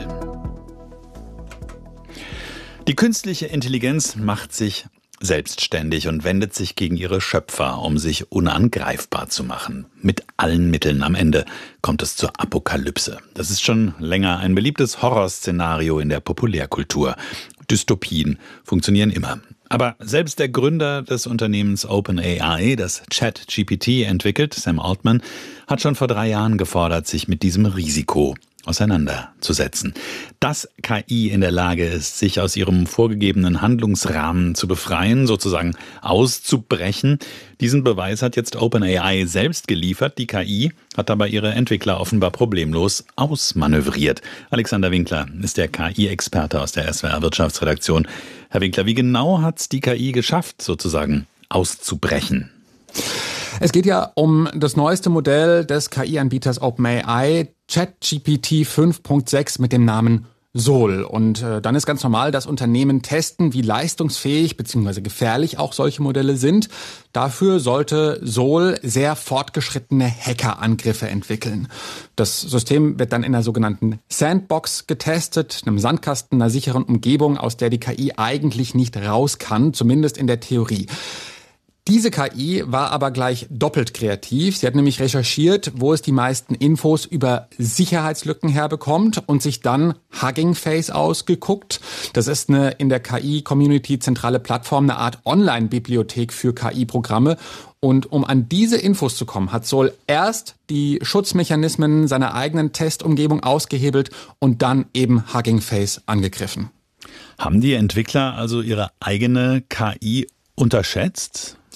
Die künstliche Intelligenz macht sich selbstständig und wendet sich gegen ihre Schöpfer, um sich unangreifbar zu machen. Mit allen Mitteln. Am Ende kommt es zur Apokalypse. Das ist schon länger ein beliebtes Horrorszenario in der Populärkultur. Dystopien funktionieren immer. Aber selbst der Gründer des Unternehmens OpenAI, das ChatGPT entwickelt, Sam Altman, hat schon vor 3 Jahren gefordert, sich mit diesem Risiko auseinanderzusetzen. Dass KI in der Lage ist, sich aus ihrem vorgegebenen Handlungsrahmen zu befreien, sozusagen auszubrechen, diesen Beweis hat jetzt OpenAI selbst geliefert. Die KI hat dabei ihre Entwickler offenbar problemlos ausmanövriert. Alexander Winkler ist der KI-Experte aus der SWR-Wirtschaftsredaktion. Herr Winkler, wie genau hat es die KI geschafft, sozusagen auszubrechen? Es geht ja um das neueste Modell des KI-Anbieters OpenAI, ChatGPT 5.6 mit dem Namen Sol. Und dann ist ganz normal, dass Unternehmen testen, wie leistungsfähig bzw. gefährlich auch solche Modelle sind. Dafür sollte Sol sehr fortgeschrittene Hackerangriffe entwickeln. Das System wird dann in einer sogenannten Sandbox getestet, einem Sandkasten, einer sicheren Umgebung, aus der die KI eigentlich nicht raus kann, zumindest in der Theorie. Diese KI war aber gleich doppelt kreativ. Sie hat nämlich recherchiert, wo es die meisten Infos über Sicherheitslücken herbekommt und sich dann Hugging Face ausgeguckt. Das ist eine in der KI-Community zentrale Plattform, eine Art Online-Bibliothek für KI-Programme. Und um an diese Infos zu kommen, hat Sol erst die Schutzmechanismen seiner eigenen Testumgebung ausgehebelt und dann eben Hugging Face angegriffen. Haben die Entwickler also ihre eigene KI unterschätzt?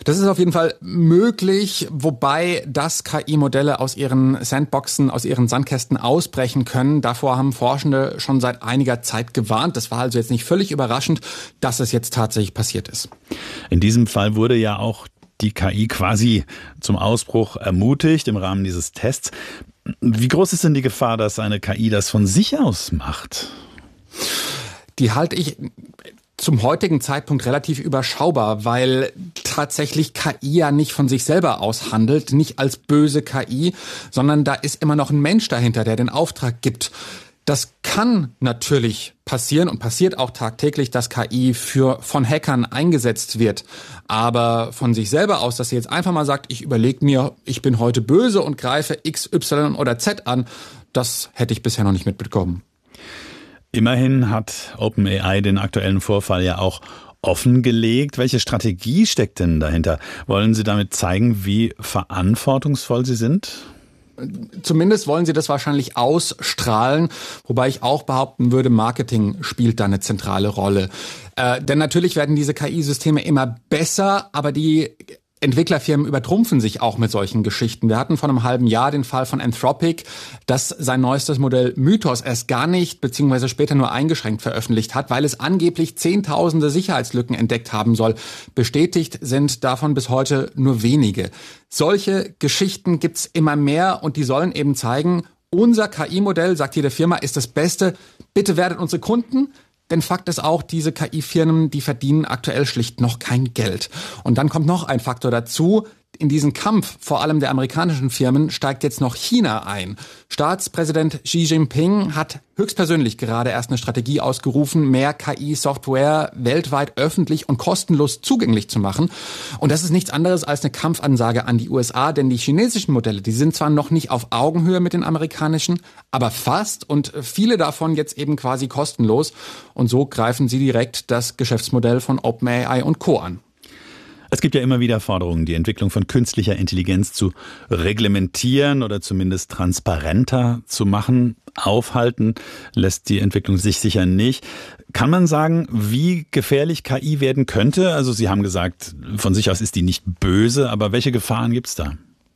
Das ist auf jeden Fall möglich, wobei das KI-Modelle aus ihren Sandboxen, aus ihren Sandkästen ausbrechen können. Davor haben Forschende schon seit einiger Zeit gewarnt. Das war also jetzt nicht völlig überraschend, dass es jetzt tatsächlich passiert ist. In diesem Fall wurde ja auch die KI quasi zum Ausbruch ermutigt im Rahmen dieses Tests. Wie groß ist denn die Gefahr, dass eine KI das von sich aus macht? Die halte ich zum heutigen Zeitpunkt relativ überschaubar, weil tatsächlich KI ja nicht von sich selber aus handelt, nicht als böse KI, sondern da ist immer noch ein Mensch dahinter, der den Auftrag gibt. Das kann natürlich passieren und passiert auch tagtäglich, dass KI von Hackern eingesetzt wird. Aber von sich selber aus, dass sie jetzt einfach mal sagt, ich überlege mir, ich bin heute böse und greife X, Y oder Z an, das hätte ich bisher noch nicht mitbekommen. Immerhin hat OpenAI den aktuellen Vorfall ja auch offengelegt. Welche Strategie steckt denn dahinter? Wollen Sie damit zeigen, wie verantwortungsvoll Sie sind? Zumindest wollen sie das wahrscheinlich ausstrahlen, wobei ich auch behaupten würde, Marketing spielt da eine zentrale Rolle. Denn natürlich werden diese KI-Systeme immer besser, aber die Entwicklerfirmen übertrumpfen sich auch mit solchen Geschichten. Wir hatten vor einem halben Jahr den Fall von Anthropic, das sein neuestes Modell Mythos erst gar nicht, beziehungsweise später nur eingeschränkt veröffentlicht hat, weil es angeblich Zehntausende Sicherheitslücken entdeckt haben soll. Bestätigt sind davon bis heute nur wenige. Solche Geschichten gibt's immer mehr und die sollen eben zeigen, unser KI-Modell, sagt jede Firma, ist das Beste. Bitte werdet unsere Kunden. Denn Fakt ist auch, diese KI-Firmen, die verdienen aktuell schlicht noch kein Geld. Und dann kommt noch ein Faktor dazu. In diesen Kampf, vor allem der amerikanischen Firmen, steigt jetzt noch China ein. Staatspräsident Xi Jinping hat höchstpersönlich gerade erst eine Strategie ausgerufen, mehr KI-Software weltweit öffentlich und kostenlos zugänglich zu machen. Und das ist nichts anderes als eine Kampfansage an die USA, denn die chinesischen Modelle, die sind zwar noch nicht auf Augenhöhe mit den amerikanischen, aber fast und viele davon jetzt eben quasi kostenlos. Und so greifen sie direkt das Geschäftsmodell von OpenAI und Co. an. Es gibt ja immer wieder Forderungen, die Entwicklung von künstlicher Intelligenz zu reglementieren oder zumindest transparenter zu machen. Aufhalten lässt die Entwicklung sich sicher nicht. Kann man sagen, wie gefährlich KI werden könnte? Also Sie haben gesagt, von sich aus ist die nicht böse, aber welche Gefahren gibt es da?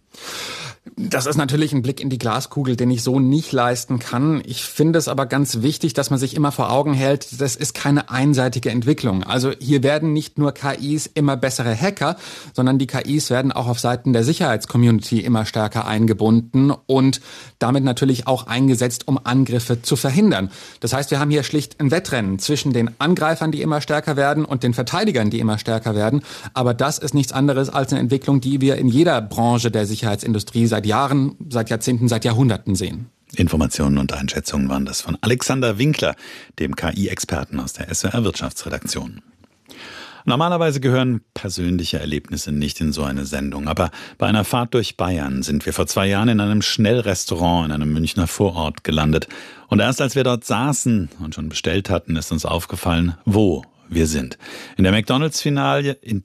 Das ist natürlich ein Blick in die Glaskugel, den ich so nicht leisten kann. Ich finde es aber ganz wichtig, dass man sich immer vor Augen hält, das ist keine einseitige Entwicklung. Also hier werden nicht nur KIs immer bessere Hacker, sondern die KIs werden auch auf Seiten der Sicherheitscommunity immer stärker eingebunden und damit natürlich auch eingesetzt, um Angriffe zu verhindern. Das heißt, wir haben hier schlicht ein Wettrennen zwischen den Angreifern, die immer stärker werden, und den Verteidigern, die immer stärker werden. Aber das ist nichts anderes als eine Entwicklung, die wir in jeder Branche der Sicherheitsindustrie seit Jahren, seit Jahrzehnten, seit Jahrhunderten sehen. Informationen und Einschätzungen waren das von Alexander Winkler, dem KI-Experten aus der SWR Wirtschaftsredaktion. Normalerweise gehören persönliche Erlebnisse nicht in so eine Sendung, aber bei einer Fahrt durch Bayern sind wir vor 2 Jahren in einem Schnellrestaurant in einem Münchner Vorort gelandet. Und erst als wir dort saßen und schon bestellt hatten, ist uns aufgefallen, wo wir sind. In der McDonald's-Filiale, in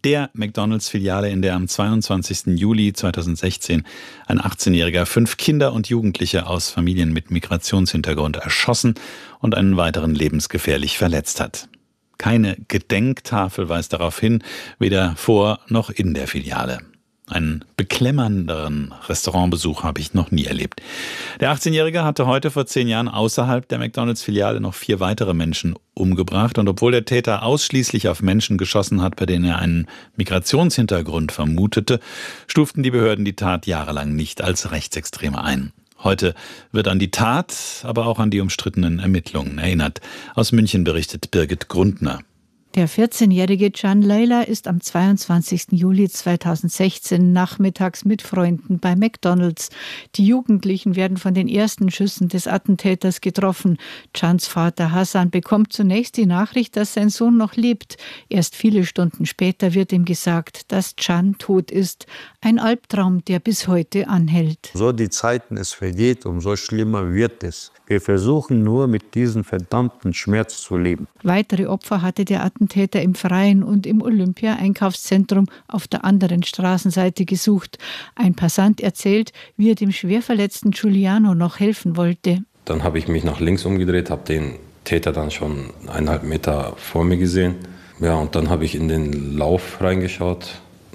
der am 22. Juli 2016 ein 18-Jähriger 5 Kinder und Jugendliche aus Familien mit Migrationshintergrund erschossen und einen weiteren lebensgefährlich verletzt hat. Keine Gedenktafel weist darauf hin, weder vor noch in der Filiale. Einen beklemmenderen Restaurantbesuch habe ich noch nie erlebt. Der 18-Jährige hatte heute vor 10 Jahren außerhalb der McDonald's-Filiale noch 4 weitere Menschen umgebracht. Und obwohl der Täter ausschließlich auf Menschen geschossen hat, bei denen er einen Migrationshintergrund vermutete, stuften die Behörden die Tat jahrelang nicht als rechtsextreme ein. Heute wird an die Tat, aber auch an die umstrittenen Ermittlungen erinnert. Aus München berichtet Birgit Grundner. Der 14-jährige Can Leyla ist am 22. Juli 2016 nachmittags mit Freunden bei McDonald's. Die Jugendlichen werden von den ersten Schüssen des Attentäters getroffen. Cans Vater Hassan bekommt zunächst die Nachricht, dass sein Sohn noch lebt. Erst viele Stunden später wird ihm gesagt, dass Can tot ist. Ein Albtraum, der bis heute anhält. So die Zeiten es vergeht, umso schlimmer wird es. Wir versuchen nur, mit diesem verdammten Schmerz zu leben. Weitere Opfer hatte der Attentäter im Freien und im Olympia-Einkaufszentrum auf der anderen Straßenseite gesucht. Ein Passant erzählt, wie er dem schwerverletzten Giuliano noch helfen wollte. Dann habe ich mich nach links umgedreht, habe den Täter dann schon 1,5 Meter vor mir gesehen. Ja, und dann habe ich in den Lauf reingeschaut.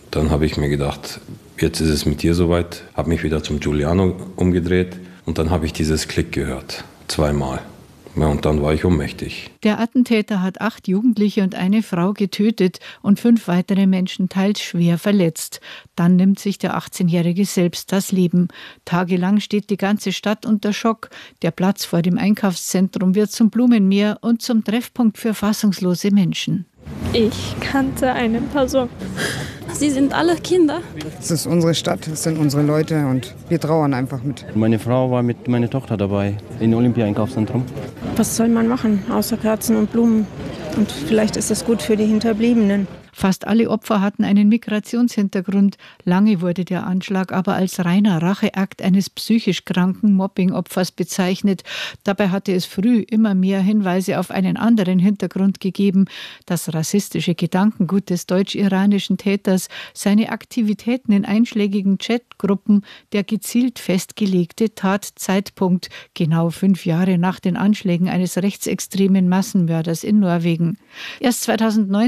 Dann habe ich mir gedacht, jetzt ist es mit dir soweit. Habe mich wieder zum Giuliano umgedreht und dann habe ich dieses Klick gehört. 2-mal. Ja, und dann war ich ohnmächtig. Der Attentäter hat 8 Jugendliche und eine Frau getötet und 5 weitere Menschen teils schwer verletzt. Dann nimmt sich der 18-Jährige selbst das Leben. Tagelang steht die ganze Stadt unter Schock. Der Platz vor dem Einkaufszentrum wird zum Blumenmeer und zum Treffpunkt für fassungslose Menschen. Ich kannte eine Person. Sie sind alle Kinder. Es ist unsere Stadt, es sind unsere Leute und wir trauern einfach mit. Meine Frau war mit meiner Tochter dabei im Olympia-Einkaufszentrum. Was soll man machen, außer Kerzen und Blumen? Und vielleicht ist es gut für die Hinterbliebenen. Fast alle Opfer hatten einen Migrationshintergrund. Lange wurde der Anschlag aber als reiner Racheakt eines psychisch kranken Mobbing-Opfers bezeichnet. Dabei hatte es früh immer mehr Hinweise auf einen anderen Hintergrund gegeben. Das rassistische Gedankengut des deutsch-iranischen Täters, seine Aktivitäten in einschlägigen Chatgruppen, der gezielt festgelegte Tatzeitpunkt, genau 5 Jahre nach den Anschlägen eines rechtsextremen Massenmörders in Norwegen. Erst 2009